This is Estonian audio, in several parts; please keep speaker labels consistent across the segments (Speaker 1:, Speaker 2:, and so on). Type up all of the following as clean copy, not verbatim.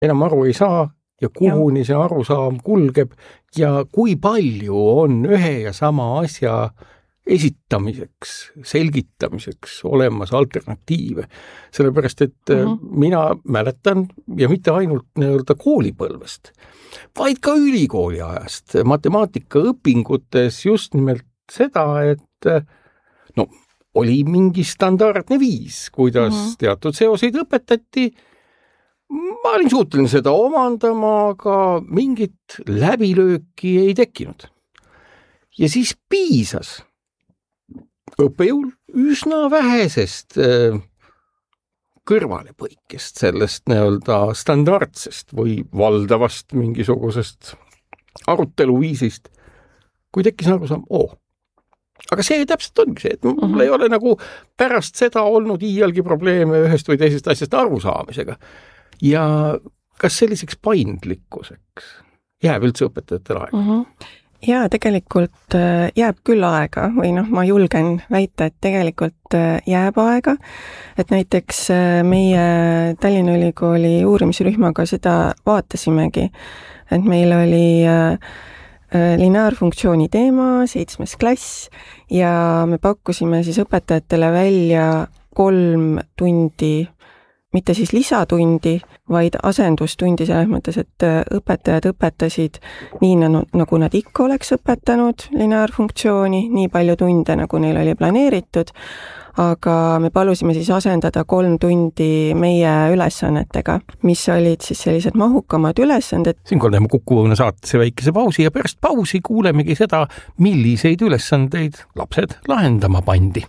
Speaker 1: enam aru ei saa ja kuhuni see arusaam kulgeb ja kui palju on ühe ja sama asja esitamiseks, selgitamiseks olemas alternatiive. Sellepärast, et mina mäletan ja mitte ainult nii-öelda koolipõlvest, vaid ka ülikooli ajast matemaatikaõpingutes just nimelt seda, et oli mingi standardne viis, kuidas teatud seoseid õpetati. Ma olin suuteline seda omandama, aga mingit läbilööki ei tekkinud. Ja siis piisas õppejõul üsna vähesest kõrvalepõikest sellest nii-öelda standardsest või valdavast mingisugusest aruteluviisist, kui tekkis arusaam, aga see täpselt ongi see, et mul ei ole nagu pärast seda olnud iialgi probleeme ühest või teisest asjast arusaamisega. Ja kas selliseks paindlikkuseks jääb üldse õpetajatele aega?
Speaker 2: Jaa, tegelikult jääb küll aega või ma julgen väita, et tegelikult jääb aega, et näiteks meie Tallinna Ülikooli uurimisrühmaga seda vaatasimegi, et meil oli lineaarfunktsiooni teema, 7. klass ja me pakkusime siis õpetajatele välja 3 tundi, mitte siis lisatundi, vaid asendustundi selles mõttes, et õpetajad õpetasid nii, nagu nad ikka oleks õpetanud lineaarfunktsiooni, nii palju tunde, nagu neil oli planeeritud, aga me palusime siis asendada 3 tundi meie ülesannetega, mis olid siis sellised mahukamad ülesanded.
Speaker 1: Siinkohal teeme Kuku Õuna saatesse väikese pausi ja pärast pausi kuulemegi seda, milliseid ülesandeid lapsed lahendama pandi.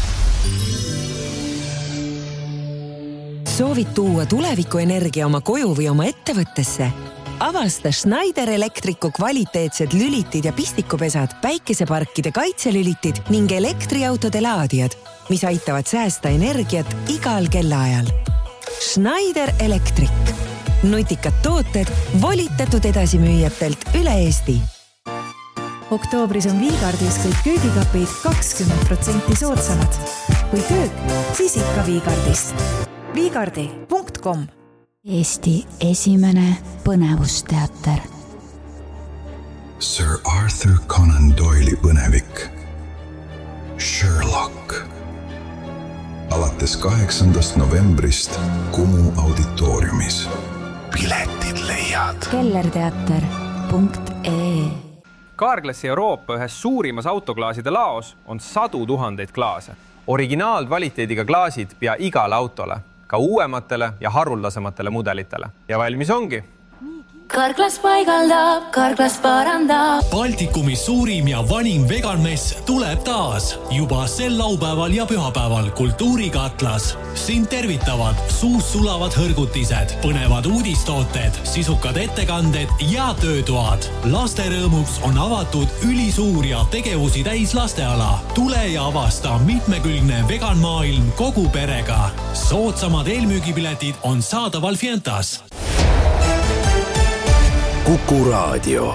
Speaker 3: Soovid tuua tulevikuenergia oma koju või oma ettevõttesse? Avasta Schneider Electricu kvaliteetsed lülitid ja pistikupesad, päikeseparkide kaitselülitid ning elektriautode laadijad, mis aitavad säästa energiat igal kellaajal. Schneider Electric. Nutikad tooted volitatud edasimüüjatelt üle Eesti.
Speaker 4: Oktoobris on Viigardis kõik köögikapid 20% soodsamad. Kui köök, siis ikka Viigardist. Viigardi.com
Speaker 5: Eesti esimene põnevusteater.
Speaker 6: Sir Arthur Conan Doyle'i põnevik Sherlock. Alates 8. novembrist Kumu auditooriumis. Piletid leiad
Speaker 5: kellerteater.ee.
Speaker 7: Carglassi Euroopa ühes suurimas autoklaaside laos on 100 000 klaase. Originaalkvaliteediga klaasid pea igale autole, ka uuematele ja haruldasematele mudelitele. Ja valmis ongi.
Speaker 8: Carglass paigaldab, Carglass parandab.
Speaker 9: Baltikumi suurim ja vanim veganmess tuleb taas. Juba sel laupäeval ja pühapäeval Kultuurikatlas. Sind tervitavad suus sulavad hõrgutised, põnevad uudistooted, sisukad ettekanded ja töötoad. Lasterõõmuks on avatud ülisuur ja tegevusi täis lasteala. Tule ja avasta mitmekülgne veganmaailm kogu perega. Soodsamad eelmüügipiletid on saadaval Fientas.
Speaker 10: Kuku Raadio.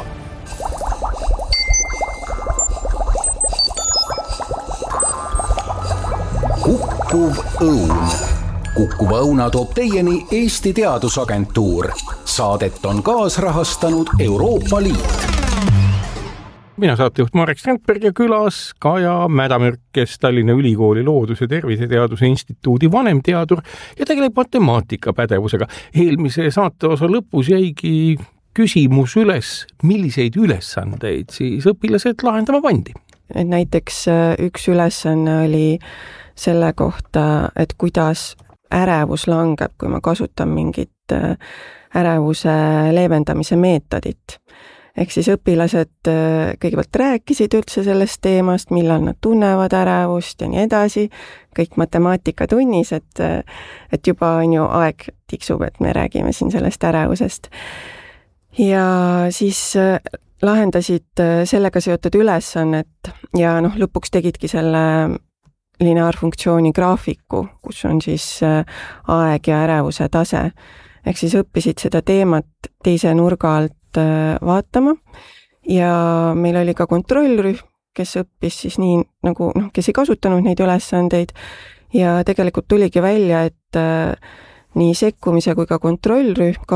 Speaker 10: Kukkuv õun. Kukkuva õuna toob teieni Eesti Teadusagentuur. Saadet on kaasrahastanud Euroopa Liit.
Speaker 1: Mina saatejuht Marek Strandberg ja külas Kaja Mädamürk, kes Tallinna Ülikooli Loodus- ja Terviseteaduse Instituudi vanemteadur ja tegeleb matemaatikapädevusega. Eelmise saateosa lõpus jäigi küsimus üles, milliseid ülesandeid siis õpilased lahendama pandi.
Speaker 2: Näiteks üks ülesanne oli selle kohta, et kuidas ärevus langeb, kui ma kasutan mingit ärevuse leevendamise meetodit. Ehk siis õpilased kõigepealt rääkisid üldse sellest teemast, millal nad tunnevad ärevust ja nii edasi. Kõik matemaatikatunnis, et juba on ju aeg tiksub, et me räägime siin sellest ärevusest. Ja siis lahendasid sellega seotud ülesannet ja lõpuks tegidki selle lineaarfunktsiooni graafiku, kus on siis aeg ja ärevuse tase. Ehk siis õppisid seda teemat teise nurga alt vaatama ja meil oli ka kontrollrühm, kes õppis siis nii nagu, kes ei kasutanud neid ülesandeid ja tegelikult tuligi välja, et nii sekkumise kui ka kontrollrühm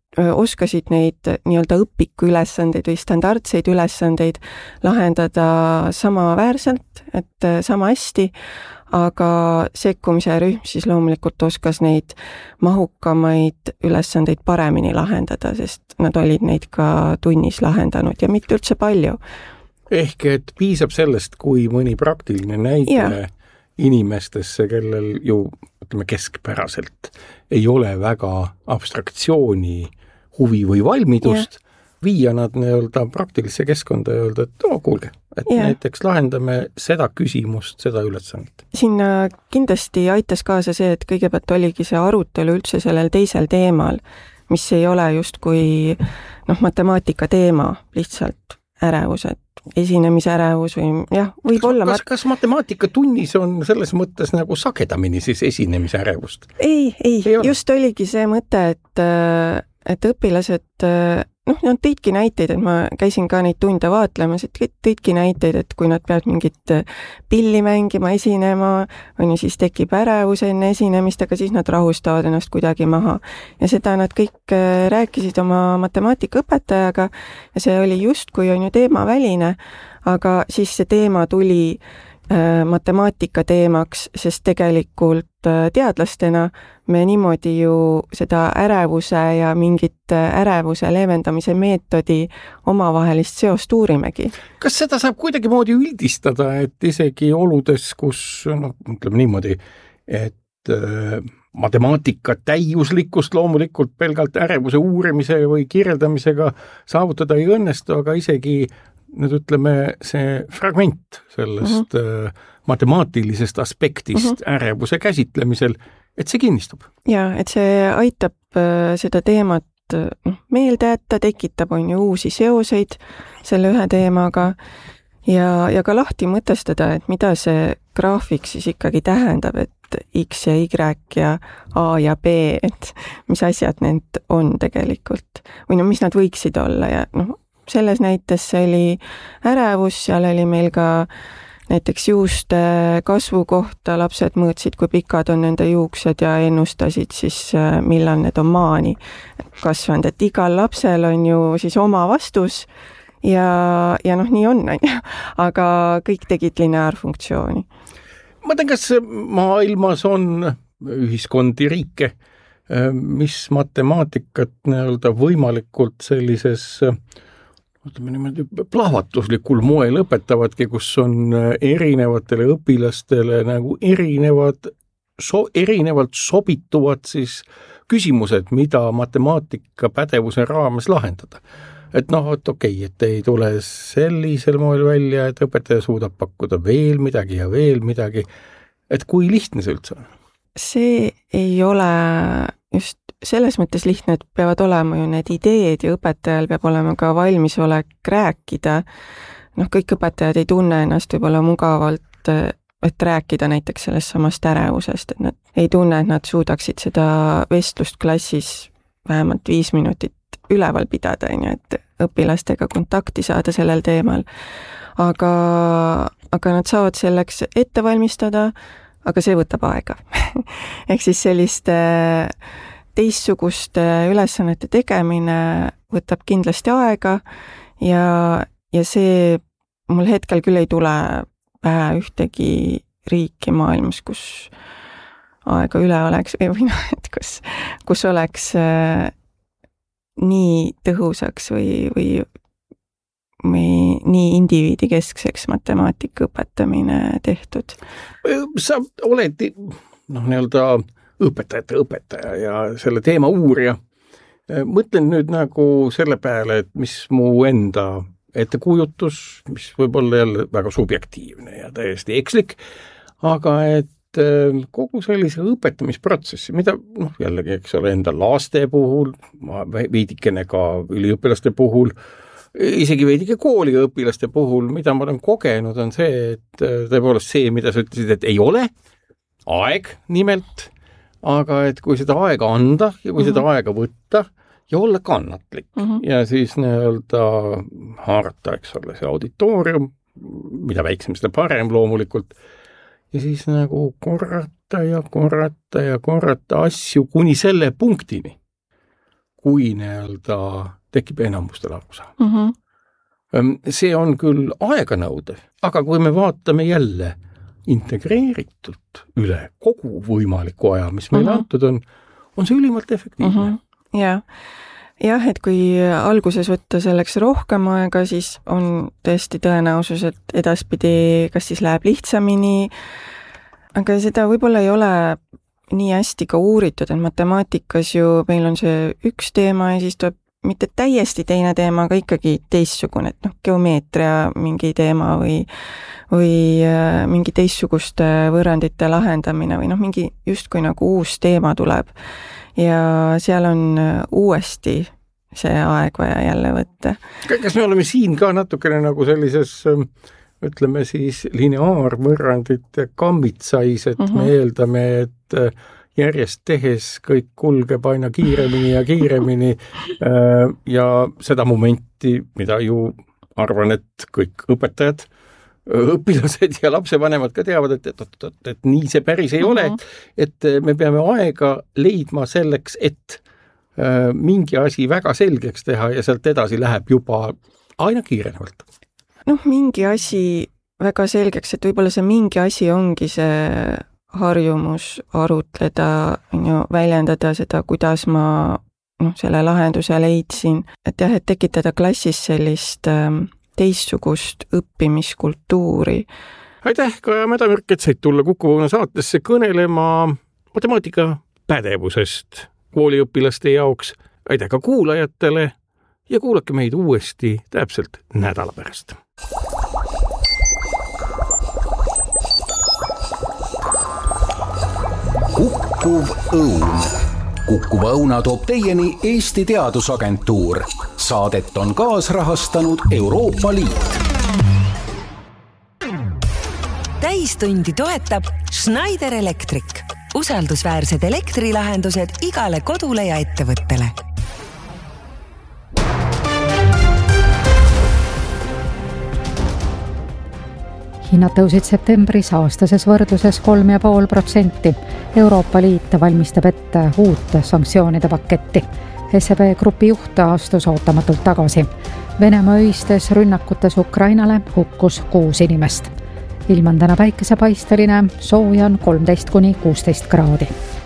Speaker 2: oskasid neid nii-öelda õpiku ülesandeid või standardseid ülesandeid lahendada samaväärselt, et sama hästi, aga sekkumise rühm siis loomulikult oskas neid mahukamaid ülesandeid paremini lahendada, sest nad olid neid ka tunnis lahendanud ja mitte üldse palju.
Speaker 1: Ehk et piisab sellest, kui mõni praktiline näide inimestesse, kellel ju ütleme keskpäraselt ei ole väga abstraktsiooni huvi või valmidust, viia nad nii-öelda praktilisse keskkonda ja öelda, et kuulge, et näiteks lahendame seda küsimust, seda ülesannet.
Speaker 2: Sinna kindlasti aitas kaasa see, et kõigepealt oligi see arutelu üldse sellel teisel teemal, mis ei ole justkui matemaatika teema, lihtsalt ärevused, esinemisärevus või võib olla...
Speaker 1: Kas matemaatika tunnis on selles mõttes nagu sagedamini siis esinemisärevust?
Speaker 2: Ei, just oligi see mõte, et õpilased, nad tõidki näiteid, et ma käisin ka neid tunde vaatlemas, et tõidki näiteid, et kui nad peavad mingit pilli mängima, esinema, siis tekib ärevus enne esinemist, aga siis nad rahustavad ennast kuidagi maha. Ja seda nad kõik rääkisid oma matemaatikaõpetajaga ja see oli justkui on ju teemaväline, aga siis see teema tuli matemaatika teemaks, sest tegelikult teadlastena me niimoodi ju seda ärevuse ja mingit ärevuse leevendamise meetodi omavahelist seost uurimegi.
Speaker 1: Kas seda saab kuidagi moodi üldistada, et isegi oludes, kus, ütleme niimoodi, et matemaatika täiuslikkust loomulikult pelgalt ärevuse uurimise või kirjeldamisega saavutada ei õnnestu, aga isegi nüüd ütleme see fragment sellest matemaatilisest aspektist ärevuse käsitlemisel, et see kinnistub.
Speaker 2: Ja, et see aitab seda teemat meelde jätta, tekitab uusi seoseid selle ühe teemaga ja ka lahti mõtestada, et mida see graafik siis ikkagi tähendab, et X ja Y ja A ja B, et mis asjad need on tegelikult või mis nad võiksid olla ja selles näites oli ärevus, seal oli meil ka näiteks juuste kasvu kohta, lapsed mõõtsid, kui pikad on nende juuksed ja ennustasid siis, millal need on maani kasvanud, et igal lapsel on ju siis oma vastus ja nii on, aga kõik tegid lineaarfunktsiooni.
Speaker 1: Ma tean, kas maailmas on ühiskondi, riike, mis matemaatikat nii-öelda võimalikult sellises plahvatuslikul moel õpetavadki, kus on erinevatele õpilastele nagu erinevalt sobituvad siis küsimused, mida matemaatika pädevuse raames lahendada. Et et okei, et ei tule sellisel moel välja, et õpetaja suudab pakkuda veel midagi ja veel midagi. Et kui lihtne see üldse on?
Speaker 2: See ei ole just selles mõttes lihtne, et peavad olema ju need ideed ja õpetajal peab olema ka valmisolek rääkida. Kõik õpetajad ei tunne ennast võib-olla mugavalt, et rääkida näiteks sellest samast ärevusest, et nad ei tunne, et nad suudaksid seda vestlust klassis vähemalt 5 minutit üleval pidada, et õpilastega kontakti saada sellel teemal. Aga nad saavad selleks ette valmistada, aga see võtab aega. Ehk siis selliste teistsuguste ülesannete tegemine võtab kindlasti aega ja see mul hetkel küll ei tule pähe ühtegi riiki maailmas, kus aega üle oleks või et kus oleks nii tõhusaks või nii indiviidikeskseks matemaatika õpetamine tehtud.
Speaker 1: Sa oled nii-öelda õpetajate õpetaja ja selle teema uurija. Mõtlen nüüd nagu selle peale, et mis mu enda ettekujutus, mis võib olla jälle väga subjektiivne ja täiesti ekslik, aga et kogu sellise õpetamisprotsessi, mida jällegi, eks ole, enda laste puhul, veidikene ka üliõpilaste puhul, isegi veidike kooliõpilaste puhul, mida ma olen kogenud, on see, et tõepoolest see, mida sa ütlesid, et ei ole aeg nimelt, aga et kui seda aega anda ja kui seda aega võtta ja olla kannatlik ja siis nii-öelda haarata, eks ole, see auditoorium, mida väiksem, seda parem loomulikult, ja siis nagu korrata asju kuni selle punktini, kui tekib enamustel arusaam. See on küll aeganõudev, aga kui me vaatame jälle integreeritult üle kogu võimaliku aja, mis meile antud on see ülimalt efektiivne.
Speaker 2: Jah, et kui alguses võtta selleks rohkem aega, siis on tõesti tõenäosus, et edaspidi kas siis läheb lihtsamini, aga seda võib-olla ei ole nii hästi ka uuritud, et matemaatikas ju meil on see üks teema ja siis tuleb mitte täiesti teine teema, aga ikkagi teistsugune, et geomeetria mingi teema või mingi teistsuguste võrrandite lahendamine või mingi justkui nagu uus teema tuleb. Ja seal on uuesti see aeg vaja jälle võtta.
Speaker 1: Kas me oleme siin ka natukene nagu sellises, ütleme siis, lineaarvõrrandite kammitsais, et me eeldame, et järjest tehes kõik kulgeb aina kiiremini ja kiiremini ja seda momenti, mida ju arvan, et kõik õpetajad, õpilased ja lapsevanemad ka teavad, et nii see päris ei ole, et me peame aega leidma selleks, et mingi asi väga selgeks teha ja sealt edasi läheb juba aina kiirenevalt.
Speaker 2: Mingi asi väga selgeks, et võib-olla see mingi asi ongi see harjumus arutleda, väljendada seda, kuidas ma selle lahenduse leidsin. Et jah, et tekitada klassis sellist teistsugust õppimiskultuuri.
Speaker 1: Aitäh, Kaja Mädamirk, et said tulla Kuku Õuna saatesse kõnelema matemaatika pädevusest kooliõpilaste jaoks. Aitäh ka kuulajatele ja kuulake meid uuesti täpselt nädala pärast.
Speaker 10: Kukkuv Õun. Kukkuva Õuna toob teieni Eesti Teadusagentuur. Saadet on kaasrahastanud Euroopa Liit.
Speaker 3: Täistundi toetab Schneider Electric. Usaldusväärsed elektrilahendused igale kodule ja ettevõttele.
Speaker 11: Hinnad tõusid septembris aastases võrdluses 3,5%. Euroopa Liit valmistab ette uut sanktsioonide paketti. SEB grupi juht astus ootamatult tagasi. Venemaa öistes rünnakutes Ukrainale hukkus 6 inimest. Ilm on täna päikesepaisteline, sooja on 13–16 kraadi.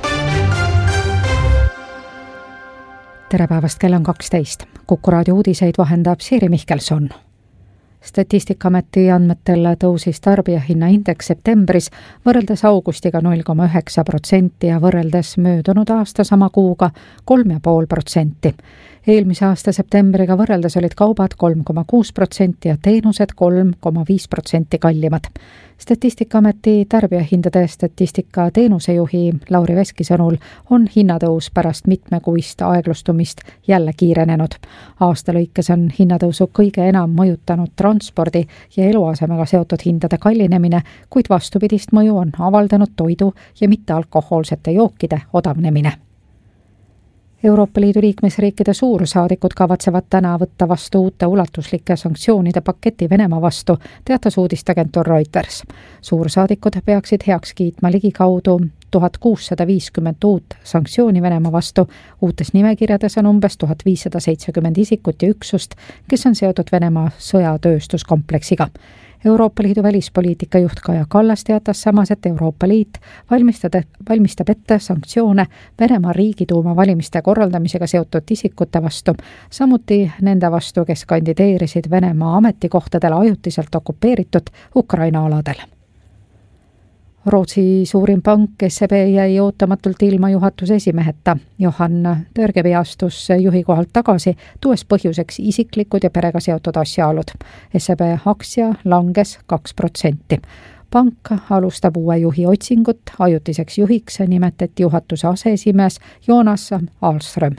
Speaker 11: Tere päevast, kell on 12. Kuku Raadio uudiseid vahendab Siiri Mihkelson. Statistikaameti andmetel tõusis tarbijahinnaindeks septembris võrreldes augustiga 0,9% ja võrreldes möödunud aasta sama kuuga 3,5%. Eelmise aasta septembriga võrreldes olid kaubad 3,6% ja teenused 3,5% kallimad. Statistikaameti tarbijahindade statistika teenusejuhi Lauri Veski sõnul on hinnatõus pärast mitmekuist aeglustumist jälle kiirenenud. Aasta lõikes on hinnatõusu kõige enam mõjutanud transpordi ja eluasemega seotud hindade kallinemine, kuid vastupidist mõju on avaldanud toidu ja mittealkohoolsete jookide odavnemine. Euroopa Liidu liikmesriikide suursaadikud kavatsevad täna võtta vastu uute ulatuslike sanktsioonide paketi Venemaa vastu, teatas uudisteagentuur Reuters. Suursaadikud peaksid heaks kiitma ligikaudu 1650 uut sanktsiooni Venemaa vastu. Uutes nimekirjades on umbes 1570 isikut ja üksust, kes on seotud Venemaa sõjatööstuskompleksiga. Euroopa Liidu välispoliitika juht Kaja Kallas teatas samas, et Euroopa Liit valmistab ette sanktsioone Venemaa riigiduuma valimiste korraldamisega seotud isikute vastu, samuti nende vastu, kes kandideerisid Venemaa ametikohtadele ajutiselt okupeeritud Ukraina aladel. Rootsi suurim pank SEB jäi ootamatult ilma juhatuse esimeheta. Johan Törgevi astus juhi kohalt tagasi, tuues põhjuseks isiklikud ja perega seotud asjaolud. SEB aktsia langes 2%. Pank alustab uue juhi otsingut, ajutiseks juhiks nimetati juhatuse aseesimees Jonas Ahlström.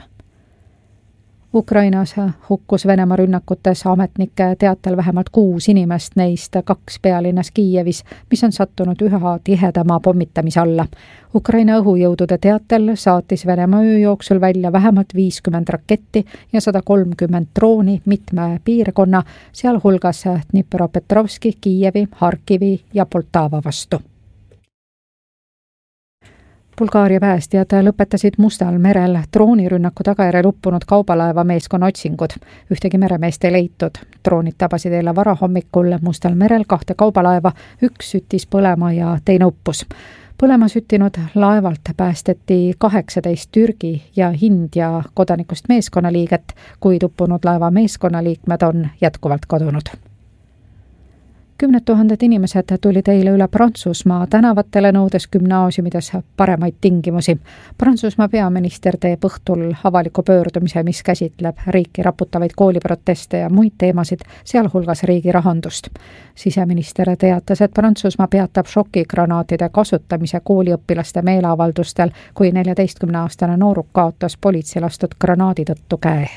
Speaker 11: Ukrainas hukkus Venemaa rünnakutes ametnike teatel vähemalt 6 inimest, neist 2 pealinnas Kiievis, mis on sattunud üha tihedama pommitamise alla. Ukraina õhujõudude teatel saatis Venemaa öö jooksul välja vähemalt 50 raketti ja 130 drooni mitme piirkonna, sealhulgas Dnipropetrovski, Kiievi, Harkivi ja Poltava vastu. Bulgaaria päästjad lõpetasid Mustal merel droonirünnaku tagajärjel uppunud kaubalaeva meeskonna otsingud. Ühtegi meremeest ei leitud. Droonid tabasid eile varahommikul Mustal merel 2 kaubalaeva, üks süttis põlema ja teine uppus. Põlema süttinud laevalt päästeti 18 Türgi ja India kodanikust meeskonnaliiget, kuid uppunud laeva meeskonnaliikmed on jätkuvalt kadunud. 10 000 inimesed tulid eile üle Prantsusmaa tänavatele nõudes gümnaasiumides paremaid tingimusi. Prantsusmaa peaminister teeb õhtul avaliku pöördumise, mis käsitleb riiki raputavaid kooliproteste ja muid teemasid, sealhulgas riigi rahandust. Siseminister teatas, et Prantsusmaa peatab šokigranaatide kasutamise kooliõpilaste meeleavaldustel, kui 14-aastane nooruk kaotas politsei lastud granaadi tõttu käe.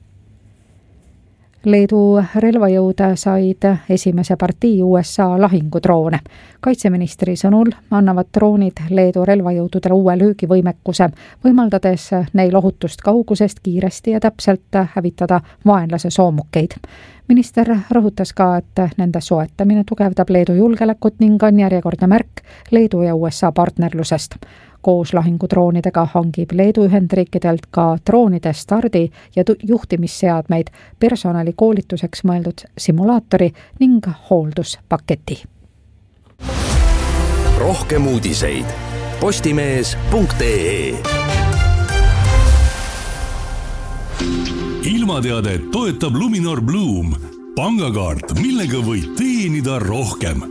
Speaker 11: Leedu relvajõud said esimese partii USA lahingudroone. Kaitseministri sõnul annavad droonid Leedu relvajõududele uue löögivõimekuse, võimaldades neil ohutust kaugusest kiiresti ja täpselt hävitada vaenlase soomukeid. Minister rõhutas ka, et nende soetamine tugevdab Leedu julgeolekut ning on järjekordne märk Leedu ja USA partnerlusest. Koos lahingudroonidega hangib Leedu Ühendriikidelt ka droonide stardi ja juhtimisseadmeid, personali koolituseks mõeldud simulaatori ning hoolduspaketi.
Speaker 12: Rohkem uudiseid postimees.ee.
Speaker 9: Ilmateadet toetab Luminor Bloom, pangakaart, millega võid teenida rohkem.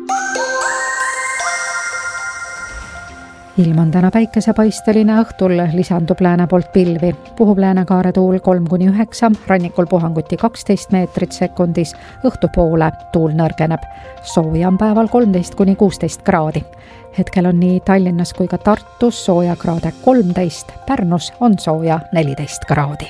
Speaker 11: Ilm on täna päikesepaisteline, õhtul lisandub lääne poolt pilvi. Puhub läänekaare tuul 3-9, rannikul puhanguti 12 meetrit sekundis, õhtupoole tuul nõrgeneb. Sooja on päeval 13-16 kraadi. Hetkel on nii Tallinnas kui ka Tartus sooja kraade 13, Pärnus on sooja 14 kraadi.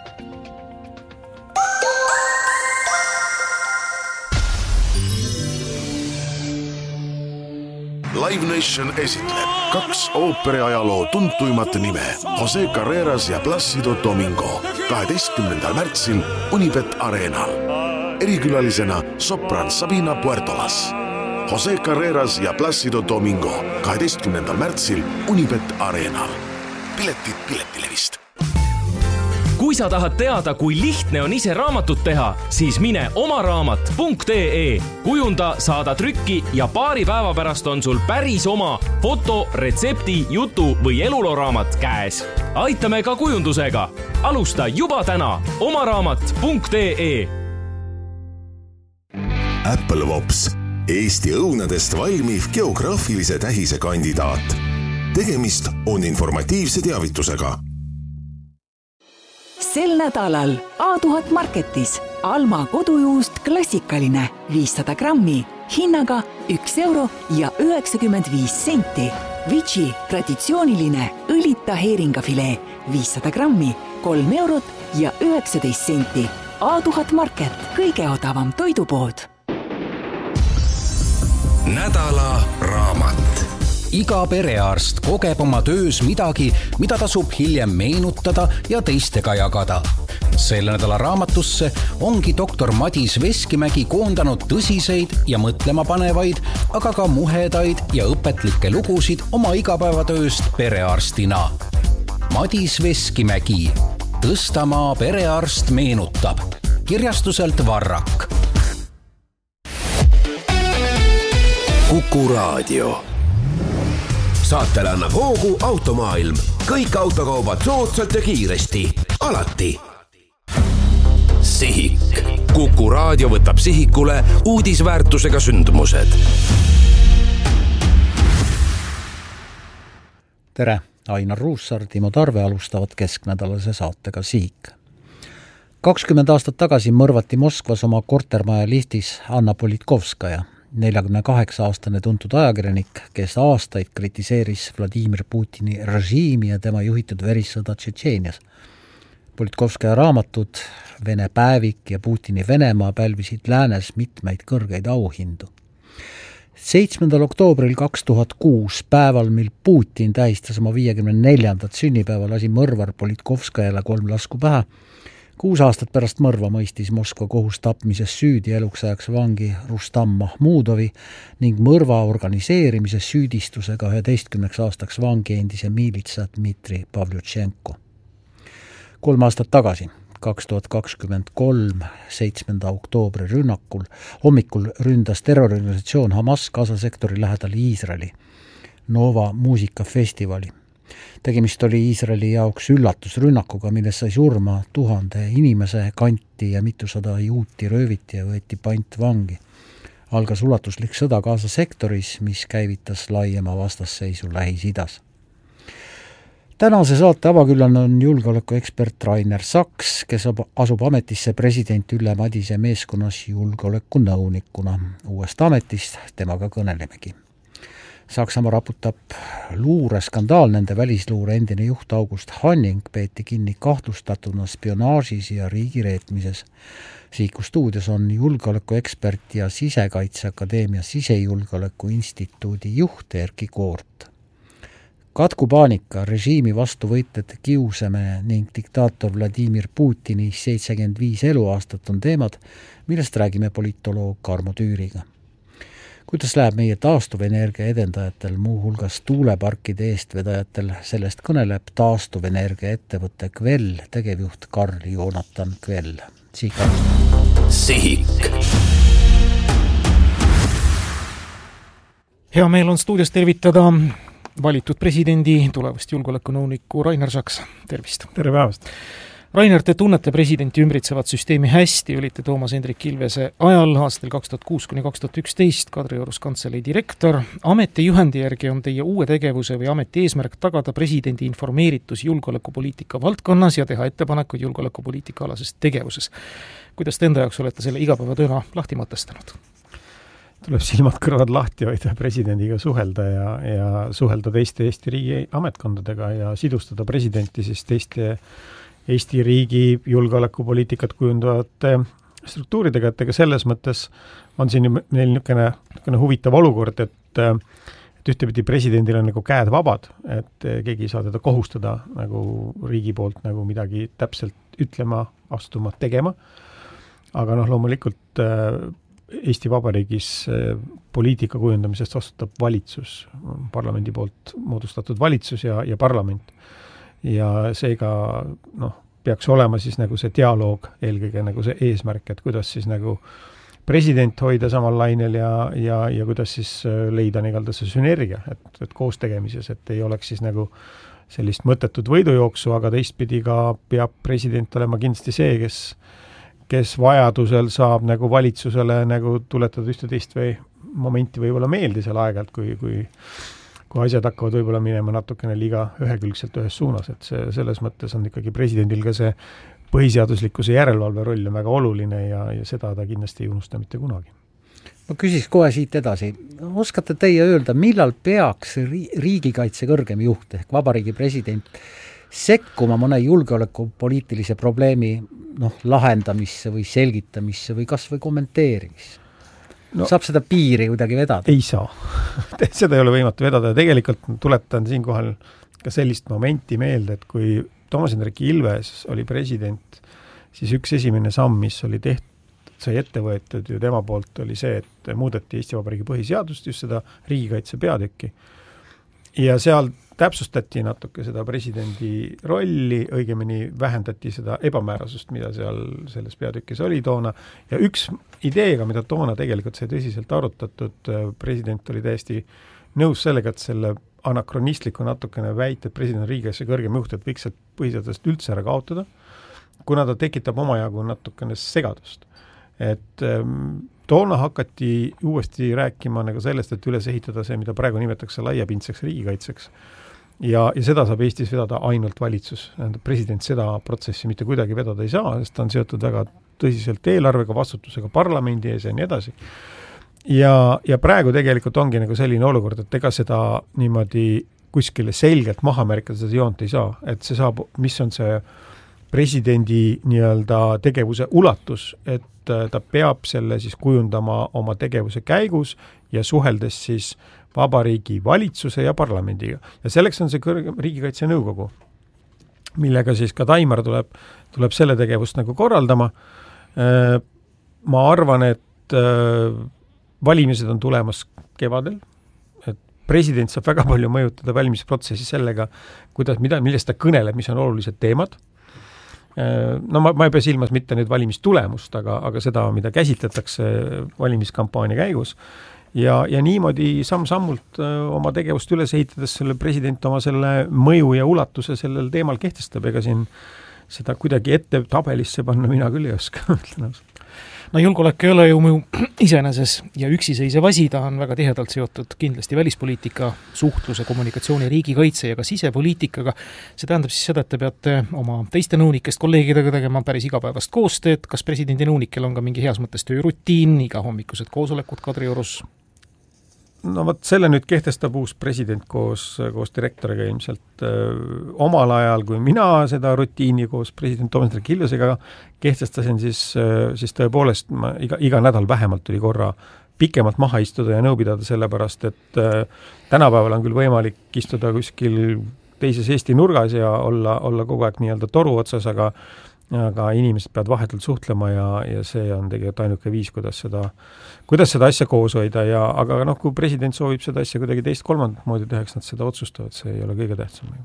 Speaker 13: Live Nation esitleb 2 ooperiajaloo tuntuimat nime, Jose Carreras ja Plácido Domingo, 12. märtsil Unibet Arenal. Erikülalisena sopran Sabina Puertolas. Jose Carreras ja Plácido Domingo, 12. märtsil Unibet Arenal. Piletid Piletilevist.
Speaker 14: Kui sa tahad teada, kui lihtne on ise raamatut teha, siis mine omaraamat.ee. Kujunda, saada trükki ja paari päeva pärast on sul päris oma foto, retsepti, jutu või eluloraamat käes. Aitame ka kujundusega. Alusta juba täna omaraamat.ee.
Speaker 12: Apple Vops, Eesti õunadest valmiv geograafilise tähise kandidaat. Tegemist on informatiivse teavitusega.
Speaker 15: Sel nädalal A1000 Marketis Alma kodujuust klassikaline 500 grammi hinnaga 1 euro ja 95 senti. Vici traditsiooniline õlita heeringafilee 500 grammi 3 eurot ja 19 senti. A1000 Market, kõige odavam toidupood.
Speaker 12: Nädala raamat.
Speaker 10: Iga perearst kogeb oma töös midagi, mida tasub hiljem meenutada ja teistega jagada. Selle nädala raamatusse ongi doktor Madis Veskimägi koondanud tõsiseid ja mõtlemapanevaid, aga ka muhedaid ja õpetlikke lugusid oma igapäevatööst perearstina. Madis Veskimägi, Tõstamaa perearst meenutab. Kirjastuselt Varrak.
Speaker 12: Kuku Raadio. Saatele annab hoogu Automaailm. Kõik autokaubad soodsalt ja kiiresti. Alati. Sihik. Kuku Raadio võtab sihikule uudisväärtusega sündmused.
Speaker 16: Tere, Ainar Ruussaar, Timo Tarve alustavad kesknädalase saatega Sihik. 20 aastat tagasi mõrvati Moskvas oma kortermaja liftis Anna Politkovskaja, 48-aastane tuntud ajakirjanik, kes aastaid kritiseeris Vladimir Putini režiimi ja tema juhitud verissõda Tšetšeenias. Politkovskaja raamatud Vene päevik ja Putini Venemaa pälvisid läänes mitmeid kõrgeid auhindu. 7. oktoobril 2006, päeval, mil Putin tähistas oma 54. sünnipäeva, lasi mõrvar Politkovskajale 3 lasku pähe, 6 aastat pärast mõrva mõistis Moskva kohus tapmises süüdi eluks ajaks vangi Rustam Mahmudovi ning mõrva organiseerimises süüdistusega 11 aastaks vangi endise miilitsa Dmitri Pavlyuchenko. 3 aastat tagasi, 2023. 7. oktoobri hommikul ründas terroriorganisatsioon Hamas Gaza-sektori lähedal Iisraeli Nova muusikafestivali. Tegemist oli Iisraeli jaoks üllatusrünnakuga, milles sai surma 1000 inimese, kanti ja mitusada juuti rööviti ja võeti pantvangi. Algas ulatuslik sõda Gaza-sektoris, mis käivitas laiema vastasseisu Lähis-Idas. Tänase saate avaküllane on julgeolekuekspert Rainer Saks, kes asub ametisse president Ülle Madise meeskonnas julgeolekunõunikuna. Uuest ametist temaga kõnelemegi. Saksamaa raputab luureskandaal, nende välisluure endine juht August Hanning peeti kinni kahtlustatuna spionaažis ja riigireetmises. Siiku stuudios on julgeolekuekspert ja Sisekaitseakadeemia Sisejulgeoleku instituudi juht Erki Koort. Katkupaanika, režiimi vastu võitlejate kiusamine ning diktaator Vladimir Putini 75 eluaastat on teemad, millest räägime politoloog Karmo Tüüriga. Kuidas läheb meie taastuvenergia edendajatel, muuhulgas tuuleparkide eestvedajatel, sellest kõneleb taastuvenergia ettevõtte Kvell tegevjuht Karl Joonatan Kvell.
Speaker 12: Sihik.
Speaker 17: Hea meel on stuudios tervitada valitud presidendi, tulevast julgeolekunõuniku Rainer Saks. Tervist!
Speaker 18: Tere päevast!
Speaker 17: Rainer, te tunnete presidenti ümbritsevat süsteemi hästi, olite Toomas Hendrik Ilvese ajal aastal 2006–2011 Kadriorus kantselei direktor. Ametijuhendi järgi on teie uue tegevuse või ameti eesmärk tagada presidendi informeeritus julgeolekupoliitika valdkonnas ja teha ettepanekuid julgeolekupoliitika alases tegevuses. Kuidas te enda jaoks olete selle igapäevatööna lahti mõtestanud?
Speaker 18: Tuleb silmad kõrvad lahti hoida, presidendiga suhelda ja suhelda teiste Eesti riigi ametkondadega ja sidustada presidenti siis teiste Eesti riigi julgeolekupoliitikat kujundavate struktuuridega, et ega selles mõttes on siin meil niisugune huvitav olukord, et ühtepidi presidendil on nagu käed vabad, et keegi ei saa teda kohustada nagu riigi poolt nagu midagi täpselt ütlema, astuma, tegema. Aga loomulikult Eesti Vabariigis poliitika kujundamisest vastutab valitsus, parlamendi poolt moodustatud valitsus ja parlament. Ja seega peaks olema siis nagu see dialoog eelkõige nagu see eesmärk, et kuidas siis nagu president hoida samal lainel ja kuidas siis leida nii-öelda see sünergia, et koos tegemises, et ei oleks siis nagu sellist mõttetut võidujooksu, aga teistpidi ka peab president olema kindlasti see, kes vajadusel saab nagu valitsusele nagu tuletada ühte teist või momenti võib-olla meeldi seal aeg-ajalt, kui asjad hakkavad võib-olla minema natukene liiga ühekülgselt ühes suunas, et selles mõttes on ikkagi presidendil ka see põhiseaduslikkuse järelevalve roll on väga oluline ja seda ta kindlasti ei unusta mitte kunagi.
Speaker 16: Ma küsiks kohe siit edasi. Oskate teie öelda, millal peaks riigikaitse kõrgem juht ehk vabariigi president sekkuma mõne julgeolekupoliitilise probleemi lahendamisse või selgitamisse või kas või kommenteerimisse? Saab seda piiri kuidagi vedada?
Speaker 18: Ei saa. Seda ei ole võimatu vedada ja tegelikult tuletan siinkohal ka sellist momenti meelde, et kui Toomas Hendrik Ilves oli president, siis üks esimene samm, mis oli sai ette võetud ju tema poolt, oli see, et muudeti Eesti Vabariigi põhiseadust, just seda riigikaitse peatükki. Ja seal täpsustati natuke seda presidendi rolli, õigemini vähendati seda ebamäärasust, mida seal selles peatükis oli toona. Ja üks ideega, mida toona tegelikult sai tõsiselt arutatud, president oli täiesti nõus sellega, et selle anakronistliku natukene väite, et president riigikaitse kõrgem juht, et võiks põhiseadust üldse ära kaotada, kuna ta tekitab omajagu natukene segadust. Et toona hakati uuesti rääkima nagu sellest, et üles ehitada see, mida praegu nimetatakse laiapindseks riigikaitseks. Ja seda saab Eestis vedada ainult valitsus. President seda protsessi mitte kuidagi vedada ei saa, sest ta on seotud väga tõsiselt eelarvega, vastutusega parlamendi ees ja nii edasi. Ja praegu tegelikult ongi nagu selline olukord, et ega seda niimoodi kuskile selgelt maha märkida seda joont ei saa, et see saab, mis on see presidendi nii-öelda tegevuse ulatus, et ta peab selle siis kujundama oma tegevuse käigus ja suheldes siis vabariigi valitsuse ja parlamendiga. Ja selleks on see kõrgem riigikaitse nõukogu. millega siis ka Taimar tuleb selle tegevust nagu korraldama. Ma arvan, et valimised on tulemas kevadel, et president saab väga palju mõjutada valimisprotsessi sellega, millest ta kõneleb, mis on olulised teemad. No ma ei pea silmas mitte nüüd valimistulemust, aga seda, mida käsitletakse valimiskampaania käigus. Ja niimoodi samm-sammult oma tegevust üles ehitades selle president oma selle mõju ja ulatuse sellel teemal kehtestab, ega siin seda kuidagi ette tabelisse panna mina küll ei oska, ütlen ausalt.
Speaker 17: No julgeolek ei ole ju iseeneses ja üksiseisev asi, ta on väga tihedalt seotud kindlasti välispoliitika, suhtluse, kommunikatsiooni, riigikaitse ja ka sisepoliitikaga. See tähendab siis seda, et te peate oma teiste nõunikest kolleegidega tegema päris igapäevast koostööd. Kas presidendi nõunikel on ka mingi heas mõttes töörutiin, iga hommikused koosolekud Kadriorus?
Speaker 18: No võt, selle nüüd kehtestab uus president koos direktoriga ilmselt omal ajal, kui mina seda rutiini koos president Toomas Hendrik Ilvesega kehtestasin, siis tõepoolest ma iga nädal vähemalt tuli korra pikemalt maha istuda ja nõu pidada sellepärast, et tänapäeval on küll võimalik istuda kuskil teises Eesti nurgas ja olla kogu aeg nii-öelda toru otsas, aga inimesed peavad vahetult suhtlema ja see on tegelikult ainuke viis, kuidas seda asja koos hoida aga kui president soovib seda asja kuidagi teist kolmandat moodi tehaks, nad seda otsustavad, see ei ole kõige tähtsam.